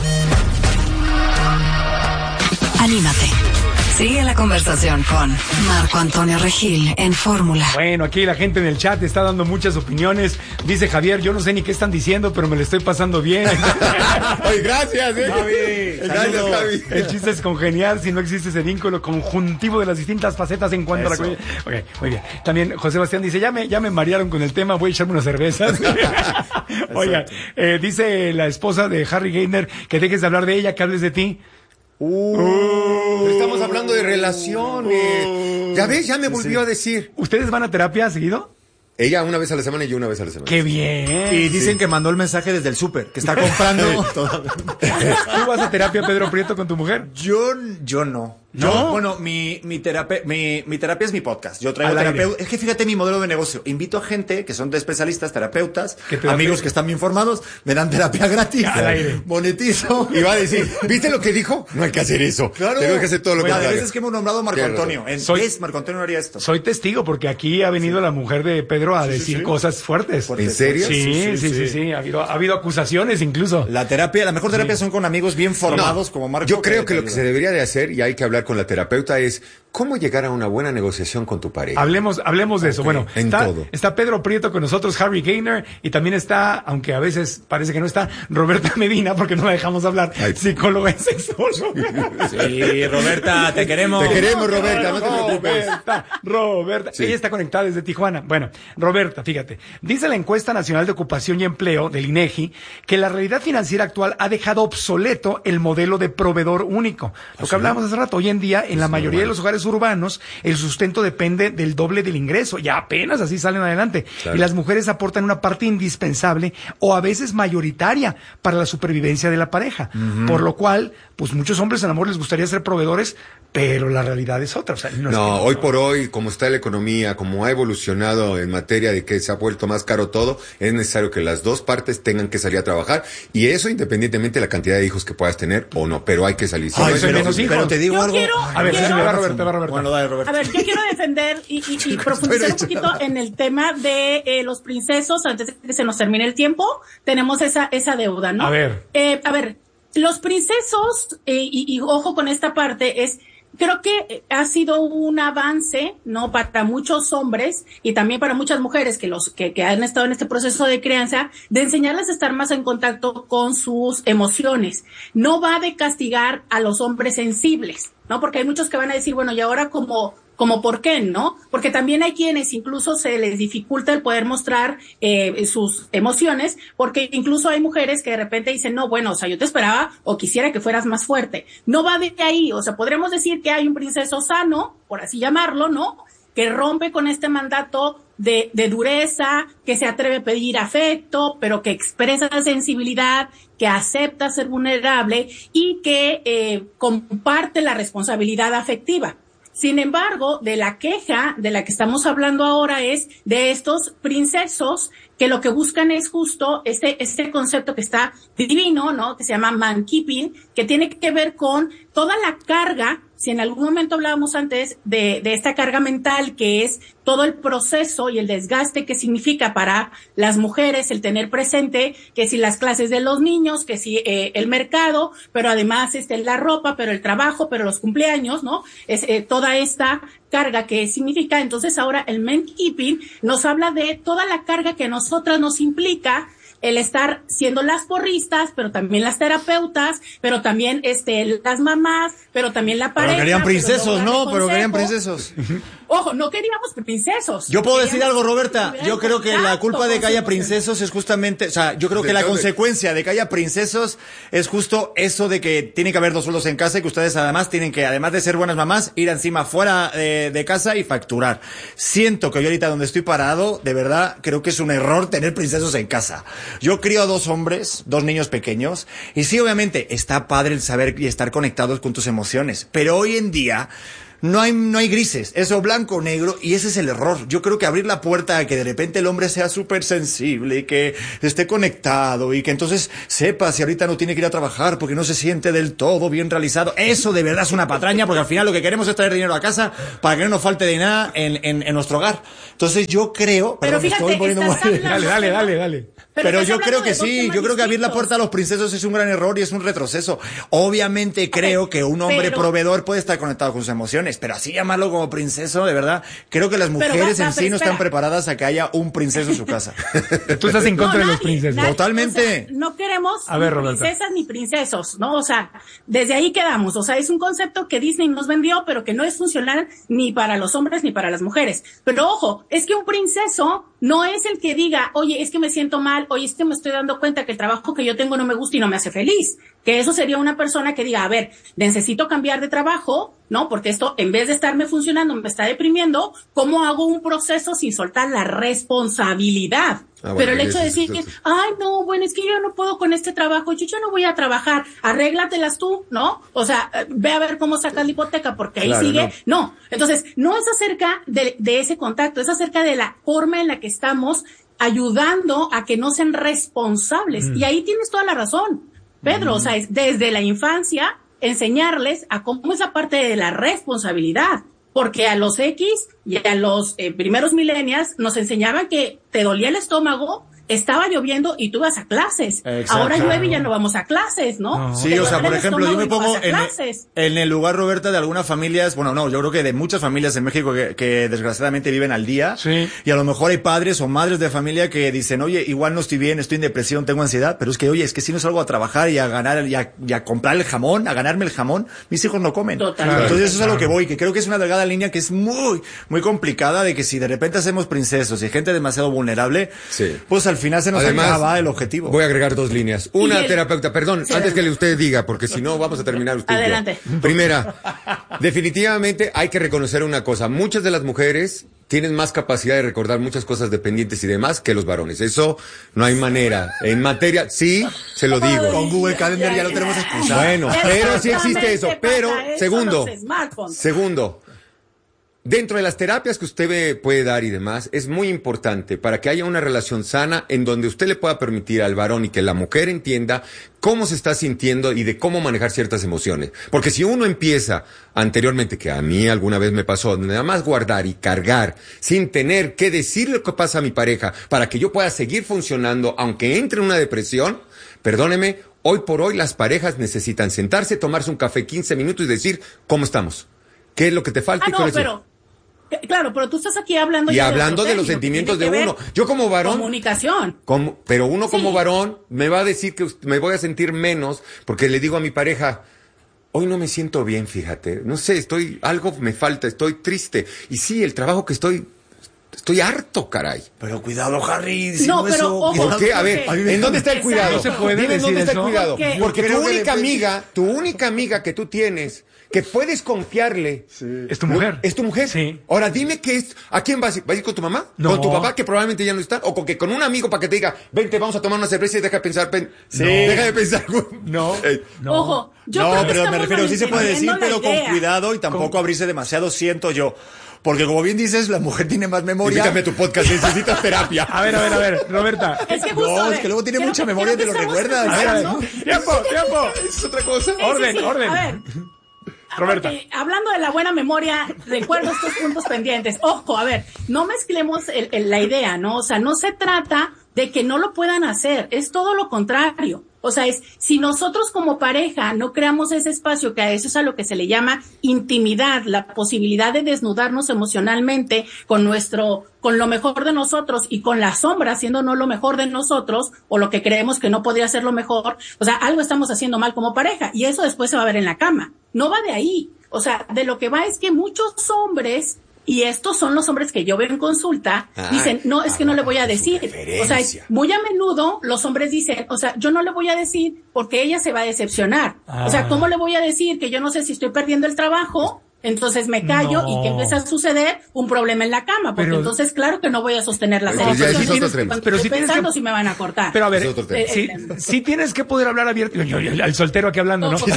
Anímate. Sigue la conversación con Marco Antonio Regil en Fórmula. Bueno, aquí la gente en el chat está dando muchas opiniones. Dice Javier, yo no sé ni qué están diciendo, pero me lo estoy pasando bien. Oye, gracias, Javi. Gracias, Javi. El chiste es congeniar si no existe ese vínculo conjuntivo de las distintas facetas en cuanto a la comida. Ok, muy bien. También José Bastián dice, ya me marearon con el tema, voy a echarme unas cervezas. Oigan, dice la esposa de Harry Gainer que dejes de hablar de ella, que hables de ti. Estamos hablando de relaciones. Ya ves, ya me volvió a decir. ¿Ustedes van a terapia seguido? Ella una vez a la semana y yo una vez a la semana. ¡Qué bien! Y dicen que mandó el mensaje desde el súper, que está comprando. ¿Tú vas a terapia, Pedro Prieto, con tu mujer? Yo no. ¿No? Bueno, mi terapia es mi podcast. Yo traigo terapeutas. Es que fíjate mi modelo de negocio. Invito a gente que son de especialistas, terapeutas, amigos que están bien formados, me dan terapia gratis. Al aire. Monetizo. Y va a decir, ¿viste lo que dijo? No hay que hacer eso. Claro. Tengo que hacer todo lo que a veces que hemos nombrado a Marco Antonio. Marco Antonio haría esto. Soy testigo porque aquí ha venido la mujer de Pedro a decir cosas fuertes. ¿En serio? Sí. Ha habido acusaciones incluso. La mejor terapia son con amigos bien formados como Marco. Yo creo que lo que se debería de hacer, y hay que hablar con la terapeuta, es cómo llegar a una buena negociación con tu pareja. Hablemos de eso. Bueno, todo. Está Pedro Prieto con nosotros, Harry Gainer, y también está, aunque a veces parece que no está, Roberta Medina, porque no la dejamos hablar, psicóloga y sexóloga. Sí, Roberta, te queremos. Te queremos, Roberta, no te preocupes. Roberta. Sí. Ella está conectada desde Tijuana. Bueno, Roberta, fíjate. Dice la encuesta nacional de ocupación y empleo del INEGI que la realidad financiera actual ha dejado obsoleto el modelo de proveedor único. Lo que hablábamos hace rato, hoy en día, en la mayoría de los hogares urbanos, el sustento depende del doble del ingreso. Ya apenas así salen adelante. Claro. Y las mujeres aportan una parte indispensable o a veces mayoritaria para la supervivencia de la pareja. Por lo cual, pues muchos hombres en amor les gustaría ser proveedores, pero la realidad es otra. O sea, hoy por hoy, como está la economía, como ha evolucionado en materia de que se ha vuelto más caro todo, es necesario que las dos partes tengan que salir a trabajar, y eso independientemente de la cantidad de hijos que puedas tener o no, pero hay que salir. Pero te digo algo. A ver, Roberta. Bueno, dale, Roberta. A ver, yo quiero defender y profundizar un poquito en el tema de los princesos. Antes de que se nos termine el tiempo, tenemos esa deuda, ¿no? A ver, los princesos, y ojo con esta parte, creo que ha sido un avance, ¿no? Para muchos hombres y también para muchas mujeres que han estado en este proceso de crianza, de enseñarles a estar más en contacto con sus emociones. No va de castigar a los hombres sensibles, ¿no? Porque hay muchos que van a decir, bueno, y ahora como por qué, ¿no? Porque también hay quienes incluso se les dificulta el poder mostrar sus emociones, porque incluso hay mujeres que de repente dicen, no, bueno, o sea, yo te esperaba o quisiera que fueras más fuerte. No va de ahí, o sea, podremos decir que hay un princeso sano, por así llamarlo, ¿no? Que rompe con este mandato de dureza, que se atreve a pedir afecto, pero que expresa sensibilidad, que acepta ser vulnerable y que comparte la responsabilidad afectiva. Sin embargo, de la queja de la que estamos hablando ahora es de estos princesos que lo que buscan es justo este concepto que está divino, ¿no? Que se llama man keeping, que tiene que ver con toda la carga. Si en algún momento hablábamos antes de esta carga mental, que es todo el proceso y el desgaste que significa para las mujeres el tener presente que si las clases de los niños, que si el mercado, pero además la ropa, pero el trabajo, pero los cumpleaños, ¿no? Es toda esta carga que significa. Entonces ahora el man keeping nos habla de toda la carga que a nosotras nos implica el estar siendo las porristas, pero también las terapeutas, pero también las mamás, pero también la pareja. Pero querían princesos, ¿no? Pero querían princesos. Ojo, no queríamos princesos. Yo puedo decir algo, Roberta. Yo creo que la culpa de que haya princesos es justamente, o sea, yo creo que la consecuencia de que haya princesos es justo eso de que tiene que haber 2 sueldos en casa y que ustedes además tienen que, además de ser buenas mamás, ir encima fuera de casa y facturar. Siento que yo ahorita donde estoy parado, de verdad, creo que es un error tener princesos en casa. Yo crío a 2 hombres, 2 niños pequeños, y sí, obviamente, está padre el saber y estar conectados con tus emociones, pero hoy en día no hay grises, es o blanco o negro, y ese es el error. Yo creo que abrir la puerta a que de repente el hombre sea súper sensible y que esté conectado y que entonces sepa si ahorita no tiene que ir a trabajar porque no se siente del todo bien realizado, eso de verdad es una patraña, porque al final lo que queremos es traer dinero a casa para que no nos falte de nada en nuestro hogar. Entonces yo creo, pero fíjate, me estoy poniendo muy... Dale. Pero yo creo que sí, yo creo que abrir la puerta a los princesos es un gran error y es un retroceso. Obviamente creo que un hombre proveedor puede estar conectado con sus emociones, pero así llamarlo como princeso, de verdad, creo que las mujeres en sí no están preparadas a que haya un princeso en su casa. Tú estás en contra de los princesos. Totalmente. O sea, no queremos ni princesas ni princesos, ¿no? O sea, desde ahí quedamos. O sea, es un concepto que Disney nos vendió, pero que no es funcional ni para los hombres ni para las mujeres. Pero ojo, es que un princeso no es el que diga, oye, es que me siento mal, oye, es que me estoy dando cuenta que el trabajo que yo tengo no me gusta y no me hace feliz. Que eso sería una persona que diga, a ver, necesito cambiar de trabajo, ¿no? Porque esto, en vez de estarme funcionando, me está deprimiendo. ¿Cómo hago un proceso sin soltar la responsabilidad? Pero el hecho de decir que, ay, no, bueno, es que yo no puedo con este trabajo, yo no voy a trabajar, arréglatelas tú, ¿no? O sea, ve a ver cómo sacas la hipoteca, porque ahí sigue. No. Entonces, no es acerca de ese contacto, es acerca de la forma en la que estamos ayudando a que no sean responsables. Y ahí tienes toda la razón, Pedro. O sea, es desde la infancia enseñarles a cómo es la parte de la responsabilidad. Porque a los X y a los primeros millennials nos enseñaban que te dolía el estómago, estaba lloviendo y tú vas a clases. Exacto. Ahora llueve y ya no vamos a clases, ¿no? Sí, o sea, por ejemplo, yo me pongo en el lugar, Roberta, de algunas familias, bueno, no, yo creo que de muchas familias en México que desgraciadamente viven al día. Sí. Y a lo mejor hay padres o madres de familia que dicen, oye, igual no estoy bien, estoy en depresión, tengo ansiedad, pero es que, oye, es que si no salgo a trabajar y a ganar, y a comprar el jamón, a ganarme el jamón, mis hijos no comen. Totalmente. Entonces eso es a lo que voy, que creo que es una delgada línea que es muy, muy complicada, de que si de repente hacemos princesos y gente demasiado vulnerable, pues al final se nos acaba el objetivo. Voy a agregar 2 líneas. Una, terapeuta, perdón, antes que usted diga, porque si no vamos a terminar usted. Adelante. Primera, definitivamente hay que reconocer una cosa. Muchas de las mujeres tienen más capacidad de recordar muchas cosas dependientes y demás que los varones. Eso no hay manera. En materia, sí, se lo digo. Con Google Calendar ya lo tenemos excusado. Bueno, pero sí existe eso. Pero, segundo, dentro de las terapias que usted puede dar y demás, es muy importante para que haya una relación sana en donde usted le pueda permitir al varón y que la mujer entienda cómo se está sintiendo y de cómo manejar ciertas emociones. Porque si uno empieza anteriormente, que a mí alguna vez me pasó, nada más guardar y cargar sin tener que decir lo que pasa a mi pareja para que yo pueda seguir funcionando aunque entre en una depresión, perdóneme, hoy por hoy las parejas necesitan sentarse, tomarse un café 15 minutos y decir, ¿cómo estamos? ¿Qué es lo que te falta? Claro, pero tú estás aquí hablando y hablando de los sentimientos de uno. Yo como varón, comunicación. Pero uno como varón me va a decir que me voy a sentir menos porque le digo a mi pareja, hoy no me siento bien, fíjate, no sé, algo me falta, estoy triste. Y sí, el trabajo que estoy Estoy harto, caray. Pero cuidado, Harry. No, pero eso, ojo, ¿por qué? A ver, ¿en dónde está el cuidado? No se puede Dime, ¿dónde está el eso? cuidado? Porque tu que única amiga que tú tienes, que puedes confiarle. ¿Es tu mujer? ¿Es tu mujer? Sí. Ahora dime ¿a quién vas a ir? ¿Vas a ir con tu mamá? No. ¿Con tu papá, que probablemente ya no está? ¿O con un amigo para que te diga, vente, vamos a tomar una cerveza y deja de pensar? Deja de pensar. No. Ojo, yo creo que pero me estamos refiero, sí se puede decir, malentendiendo pero la con idea. cuidado y tampoco abrirse demasiado, siento yo. Porque como bien dices, la mujer tiene más memoria. Invítame a tu podcast, necesitas terapia. A ver, Roberta. Es que justo, No, es que luego tiene mucha memoria y te lo recuerdas. A ver. Tiempo. Es otra cosa. Orden. A ver. Roberta. Porque, hablando de la buena memoria, recuerdo estos puntos pendientes. Ojo, a ver, no mezclemos la idea, ¿no? O sea, no se trata de que no lo puedan hacer, es todo lo contrario. O sea, si nosotros como pareja no creamos ese espacio, que a eso es a lo que se le llama intimidad, la posibilidad de desnudarnos emocionalmente con lo mejor de nosotros y con la sombra haciendo no lo mejor de nosotros o lo que creemos que no podría ser lo mejor, o sea, algo estamos haciendo mal como pareja y eso después se va a ver en la cama. No va de ahí. O sea, de lo que va es que muchos hombres, y estos son los hombres que yo veo en consulta, dicen, no, es que no le voy a decir. O sea, muy a menudo los hombres dicen, o sea, yo no le voy a decir porque ella se va a decepcionar. O sea, ¿cómo le voy a decir que yo no sé si estoy perdiendo el trabajo? Entonces me callo y que empieza a suceder un problema en la cama, porque entonces claro que no voy a sostener la serie. Pero si pensando si me van a cortar. Pero a ver, sí tienes que poder hablar abierto. Al soltero aquí hablando, ¿no?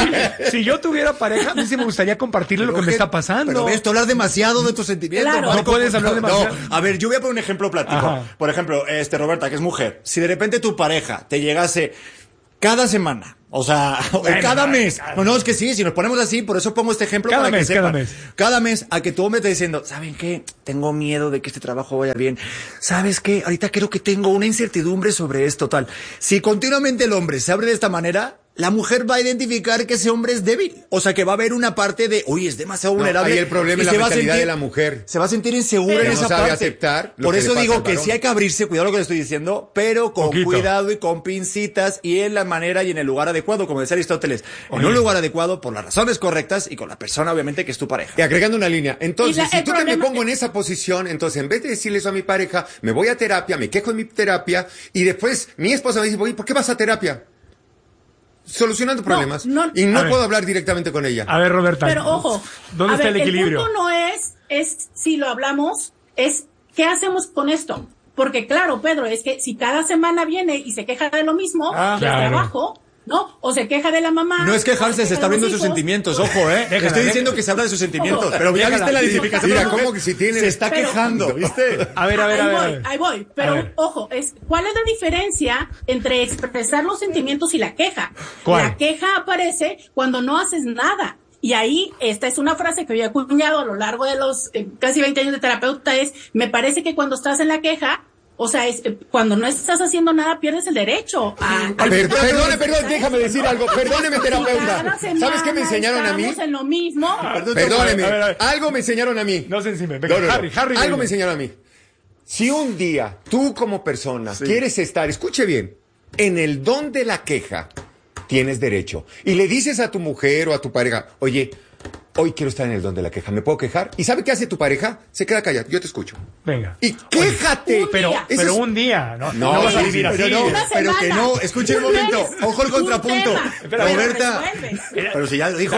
Si yo tuviera pareja, a mí sí me gustaría compartirle lo que me está pasando. Pero ves, tú hablas demasiado de tus sentimientos. Claro. No puedes hablar demasiado. No, a ver, yo voy a poner un ejemplo práctico. Ajá. Por ejemplo, Roberta, que es mujer. Si de repente tu pareja te llegase cada semana, o sea, cada mes. No, es que sí, si nos ponemos así, por eso pongo este ejemplo para que sepan. Cada mes, a que tu hombre te diciendo, ¿saben qué? Tengo miedo de que este trabajo vaya bien. ¿Sabes qué? Ahorita creo que tengo una incertidumbre sobre esto, tal. Si continuamente el hombre se abre de esta manera, la mujer va a identificar que ese hombre es débil. O sea, que va a haber una parte de, uy, es demasiado vulnerable. Ahí el problema es la mentalidad de la mujer. Se va a sentir insegura en esa parte. Aceptar por eso digo que sí hay que abrirse, cuidado lo que le estoy diciendo, pero con cuidado y con pincitas y en la manera y en el lugar adecuado, como decía Aristóteles. En un lugar adecuado, por las razones correctas y con la persona, obviamente, que es tu pareja. Y agregando una línea. Entonces, si tú me pongo en esa posición, entonces, en vez de decirle eso a mi pareja, me voy a terapia, me quejo en mi terapia, y después mi esposa me dice, oye, ¿por qué vas a terapia? Solucionando problemas. Y no puedo hablar directamente con ella. A ver, Roberta. Pero ojo, ¿dónde está el equilibrio? El punto no es si lo hablamos, es ¿qué hacemos con esto? Porque claro, Pedro, es que si cada semana viene y se queja de lo mismo, del trabajo, ¿no? O se queja de la mamá. No es quejarse, se está abriendo sus sentimientos, ojo, Déjala, estoy diciendo que se habla de sus sentimientos, pero ya viste la identificación. Mira, ¿cómo que si tiene? Se está quejando, ¿viste? A ver. Ahí voy. Pero, ojo, ¿cuál es la diferencia entre expresar los sentimientos y la queja? ¿Cuál? La queja aparece cuando no haces nada. Y ahí, esta es una frase que yo he acuñado a lo largo de los casi 20 años de terapeuta, me parece que cuando estás en la queja, o sea, cuando no estás haciendo nada, pierdes el derecho a... Perdón, déjame decir algo. Perdóneme, terapeuta. ¿Sabes qué me enseñaron a mí? Estamos en lo mismo. Perdóneme. Algo me enseñaron a mí. No se encime. Harry. Algo me enseñaron a mí. Si un día tú como persona quieres estar, escuche bien, en el don de la queja, tienes derecho. Y le dices a tu mujer o a tu pareja, oye, hoy quiero estar en el don de la queja, ¿me puedo quejar? ¿Y sabe qué hace tu pareja? Se queda callada, yo te escucho. Venga. Y quéjate. Pero un día, no vas a vivir así. Pero que no, escuche un momento, ojo el contrapunto. Roberta, pero si ya dijo,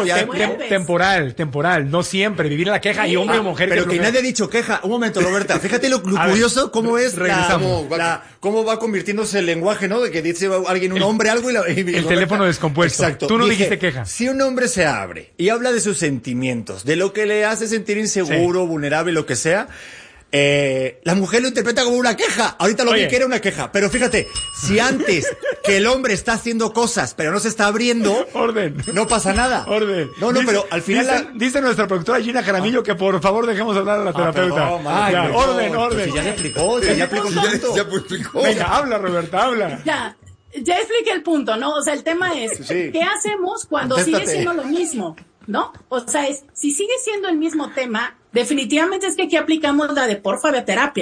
temporal, no siempre, vivir en la queja y hombre o mujer. Pero que nadie ha dicho queja. Un momento, Roberta, fíjate lo curioso, cómo es cómo va convirtiéndose el lenguaje, ¿no? De que dice alguien, un hombre, algo y el teléfono descompuesto. Exacto. Tú no dijiste queja. Si un hombre se abre y habla de sus sentimientos, de lo que le hace sentir inseguro, vulnerable, lo que sea, la mujer lo interpreta como una queja. Ahorita lo vi que era una queja, pero fíjate, si antes que el hombre está haciendo cosas pero no se está abriendo, no pasa nada. No, pero al final dice nuestra productora Gina Jaramillo que por favor dejemos hablar a la terapeuta. Orden. Si ya se explicó, ya explicó. Venga, habla, Roberta, habla. Ya expliqué el punto, ¿no? O sea, el tema es, ¿qué hacemos cuando sigue siendo lo mismo? ¿No? O sea, si sigue siendo el mismo tema, definitivamente es que aquí aplicamos la de porfa, ve a terapia,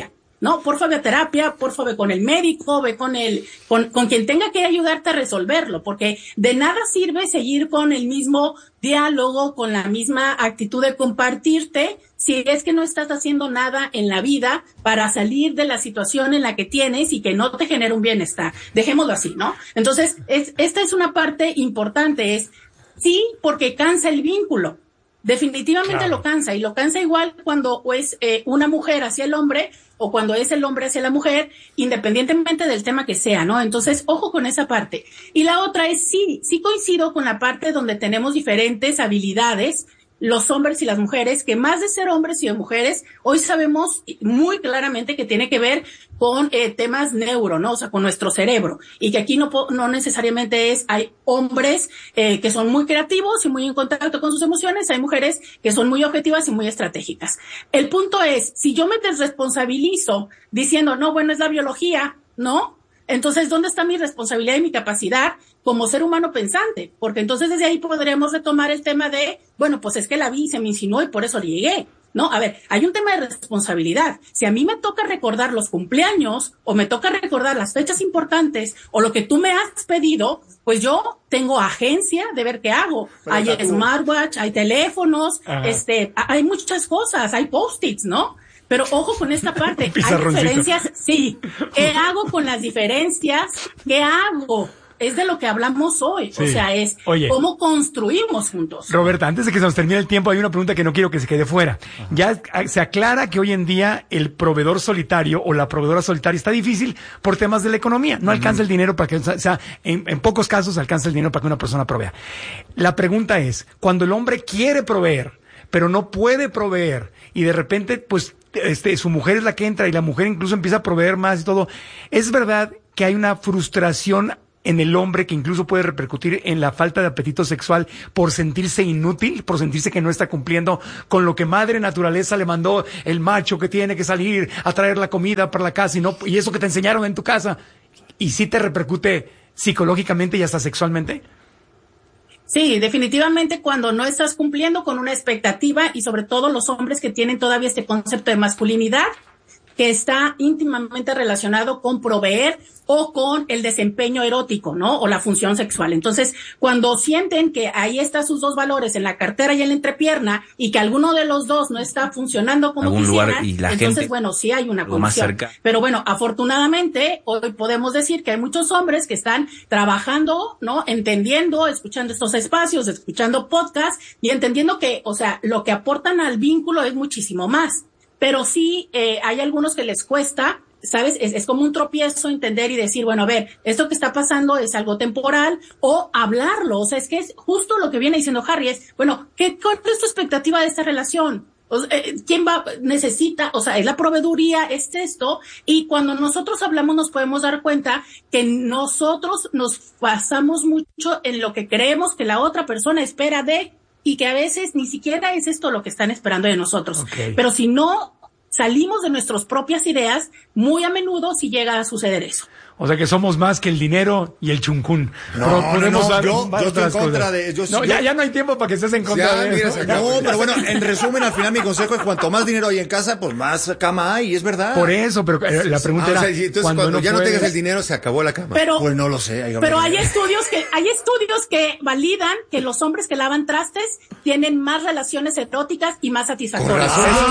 ¿no? Porfa, ve a terapia, porfa, ve con el médico, ve con quien tenga que ayudarte a resolverlo, porque de nada sirve seguir con el mismo diálogo, con la misma actitud de compartirte, si es que no estás haciendo nada en la vida para salir de la situación en la que tienes y que no te genera un bienestar. Dejémoslo así, ¿no? Entonces, esta es una parte importante, sí, porque cansa el vínculo. Definitivamente claro. Lo cansa, y lo cansa igual cuando es una mujer hacia el hombre o cuando es el hombre hacia la mujer, independientemente del tema que sea, ¿no? Entonces, ojo con esa parte. Y la otra es, sí coincido con la parte donde tenemos diferentes habilidades, los hombres y las mujeres, que más de ser hombres y de mujeres, hoy sabemos muy claramente que tiene que ver con temas neuro, ¿no? O sea, con nuestro cerebro. Y que aquí no necesariamente hay hombres que son muy creativos y muy en contacto con sus emociones, hay mujeres que son muy objetivas y muy estratégicas. El punto es, si yo me desresponsabilizo diciendo, no, bueno, es la biología, ¿no? Entonces, ¿dónde está mi responsabilidad y mi capacidad como ser humano pensante? Porque entonces desde ahí podremos retomar el tema de, bueno, pues es que la vi y se me insinuó y por eso llegué. No, a ver, hay un tema de responsabilidad. Si a mí me toca recordar los cumpleaños o me toca recordar las fechas importantes o lo que tú me has pedido, pues yo tengo agencia de ver qué hago. Pero hay smartwatch, hay teléfonos, hay muchas cosas, hay post-its, ¿no? Pero ojo con esta parte, hay diferencias, sí. ¿Qué hago con las diferencias? ¿Qué hago? Es de lo que hablamos hoy, sí. O sea, es cómo construimos juntos. Roberta, antes de que se nos termine el tiempo, hay una pregunta que no quiero que se quede fuera. Ajá. Ya se aclara que hoy en día el proveedor solitario o la proveedora solitaria está difícil por temas de la economía. No alcanza el dinero para que, o sea, en pocos casos alcanza el dinero para que una persona provea. La pregunta es, cuando el hombre quiere proveer, pero no puede proveer, y de repente, pues, su mujer es la que entra y la mujer incluso empieza a proveer más y todo, ¿es verdad que hay una frustración en el hombre que incluso puede repercutir en la falta de apetito sexual por sentirse inútil, por sentirse que no está cumpliendo con lo que madre naturaleza le mandó el macho que tiene que salir a traer la comida para la casa y eso que te enseñaron en tu casa? ¿Y sí te repercute psicológicamente y hasta sexualmente? Sí, definitivamente cuando no estás cumpliendo con una expectativa, y sobre todo los hombres que tienen todavía este concepto de masculinidad que está íntimamente relacionado con proveer o con el desempeño erótico, ¿no? O la función sexual. Entonces, cuando sienten que ahí están sus dos valores en la cartera y en la entrepierna y que alguno de los dos no está funcionando como quisieran, entonces, bueno, sí hay una condición. Pero bueno, afortunadamente, hoy podemos decir que hay muchos hombres que están trabajando, ¿no? Entendiendo, escuchando estos espacios, escuchando podcasts y entendiendo que, o sea, lo que aportan al vínculo es muchísimo más. Pero sí, hay algunos que les cuesta, ¿sabes? Es como un tropiezo entender y decir, bueno, a ver, esto que está pasando es algo temporal, o hablarlo. O sea, es que es justo lo que viene diciendo Harry, es, bueno, ¿cuál es tu expectativa de esta relación? O sea, ¿quién necesita? O sea, es la proveeduría, es esto. Y cuando nosotros hablamos nos podemos dar cuenta que nosotros nos basamos mucho en lo que creemos que la otra persona espera y que a veces ni siquiera es esto lo que están esperando de nosotros. Okay. Pero si no salimos de nuestras propias ideas, muy a menudo sí llega a suceder eso. O sea que somos más que el dinero y el chuncún. No, yo estoy en contra de... Ya no hay tiempo para que estés en contra de eso. Pero bueno, en resumen, al final mi consejo es cuanto más dinero hay en casa, pues más cama hay, y es verdad. Por eso, pero la pregunta era... Entonces cuando ya no tengas el dinero, se acabó la cama. Pero, pues no lo sé. Pero hay estudios que validan que los hombres que lavan trastes tienen más relaciones eróticas y más satisfactorias.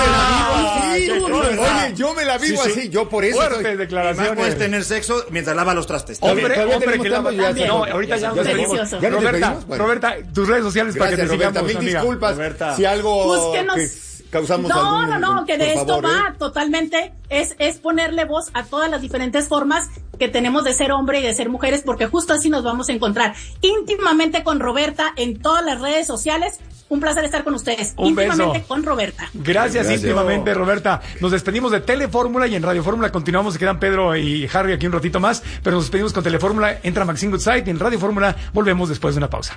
Oye, yo me la vivo así, yo por eso... Fuertes declaraciones. Más puedes tener sexo mientras lava los trastes. Hombre que lava. No, ahorita ya nos despedimos. Roberta, tus redes sociales para que te sigamos, amiga. Mil disculpas si algo causamos No, que de esto va totalmente, es ponerle voz a todas las diferentes formas que tenemos de ser hombre y de ser mujeres, porque justo así nos vamos a encontrar íntimamente con Roberta en todas las redes sociales. Un placer estar con ustedes. Íntimamente con Roberta. Gracias, íntimamente, Roberta. Nos despedimos de Telefórmula y en Radio Fórmula continuamos. Se quedan Pedro y Harry aquí un ratito más, pero nos despedimos con Telefórmula. Entra Maxine Goodside y en Radio Fórmula volvemos después de una pausa.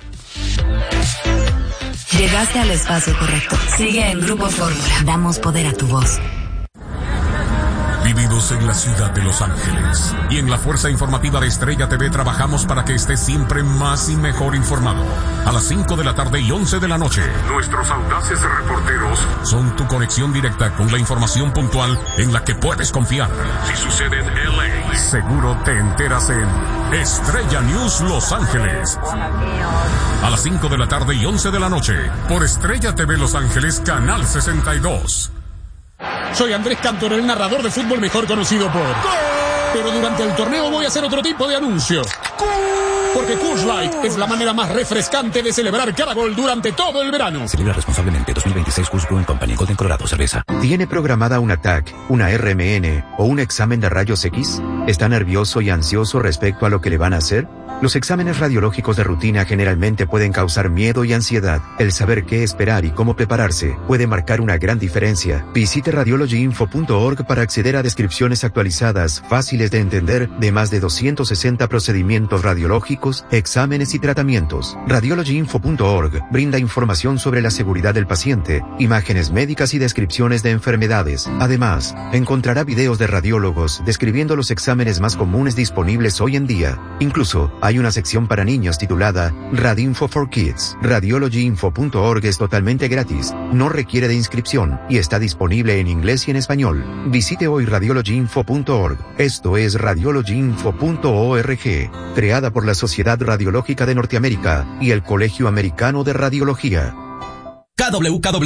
Llegaste al espacio correcto. Sigue en Grupo Fórmula. Damos poder a tu voz. vividos en la ciudad de Los Ángeles. Y en la Fuerza Informativa de Estrella TV trabajamos para que estés siempre más y mejor informado. A las 5 de la tarde y 11 de la noche. Nuestros audaces reporteros son tu conexión directa con la información puntual en la que puedes confiar. Si sucede en LA, seguro te enteras en Estrella News Los Ángeles. A las 5 de la tarde y 11 de la noche. Por Estrella TV Los Ángeles, Canal 62. Soy Andrés Cantor, el narrador de fútbol mejor conocido por... Pero durante el torneo voy a hacer otro tipo de anuncio. Porque Coors Light es la manera más refrescante de celebrar cada gol durante todo el verano. Celebra responsablemente. 2026 Coors Brewing Company, Golden, Colorado, cerveza. ¿Tiene programada una TAC, una RMN o un examen de rayos X? ¿Está nervioso y ansioso respecto a lo que le van a hacer? Los exámenes radiológicos de rutina generalmente pueden causar miedo y ansiedad. El saber qué esperar y cómo prepararse puede marcar una gran diferencia. Visite radiologyinfo.org para acceder a descripciones actualizadas, fáciles de entender, de más de 260 procedimientos radiológicos, exámenes y tratamientos. Radiologyinfo.org brinda información sobre la seguridad del paciente, imágenes médicas y descripciones de enfermedades. Además, encontrará videos de radiólogos describiendo los exámenes más comunes disponibles hoy en día. Incluso, hay una sección para niños titulada Radinfo for Kids. Radiologyinfo.org es totalmente gratis, no requiere de inscripción y está disponible en inglés y en español. Visite hoy radiologyinfo.org. Esto es radiologyinfo.org, creada por la Sociedad Radiológica de Norteamérica y el Colegio Americano de Radiología. KWKW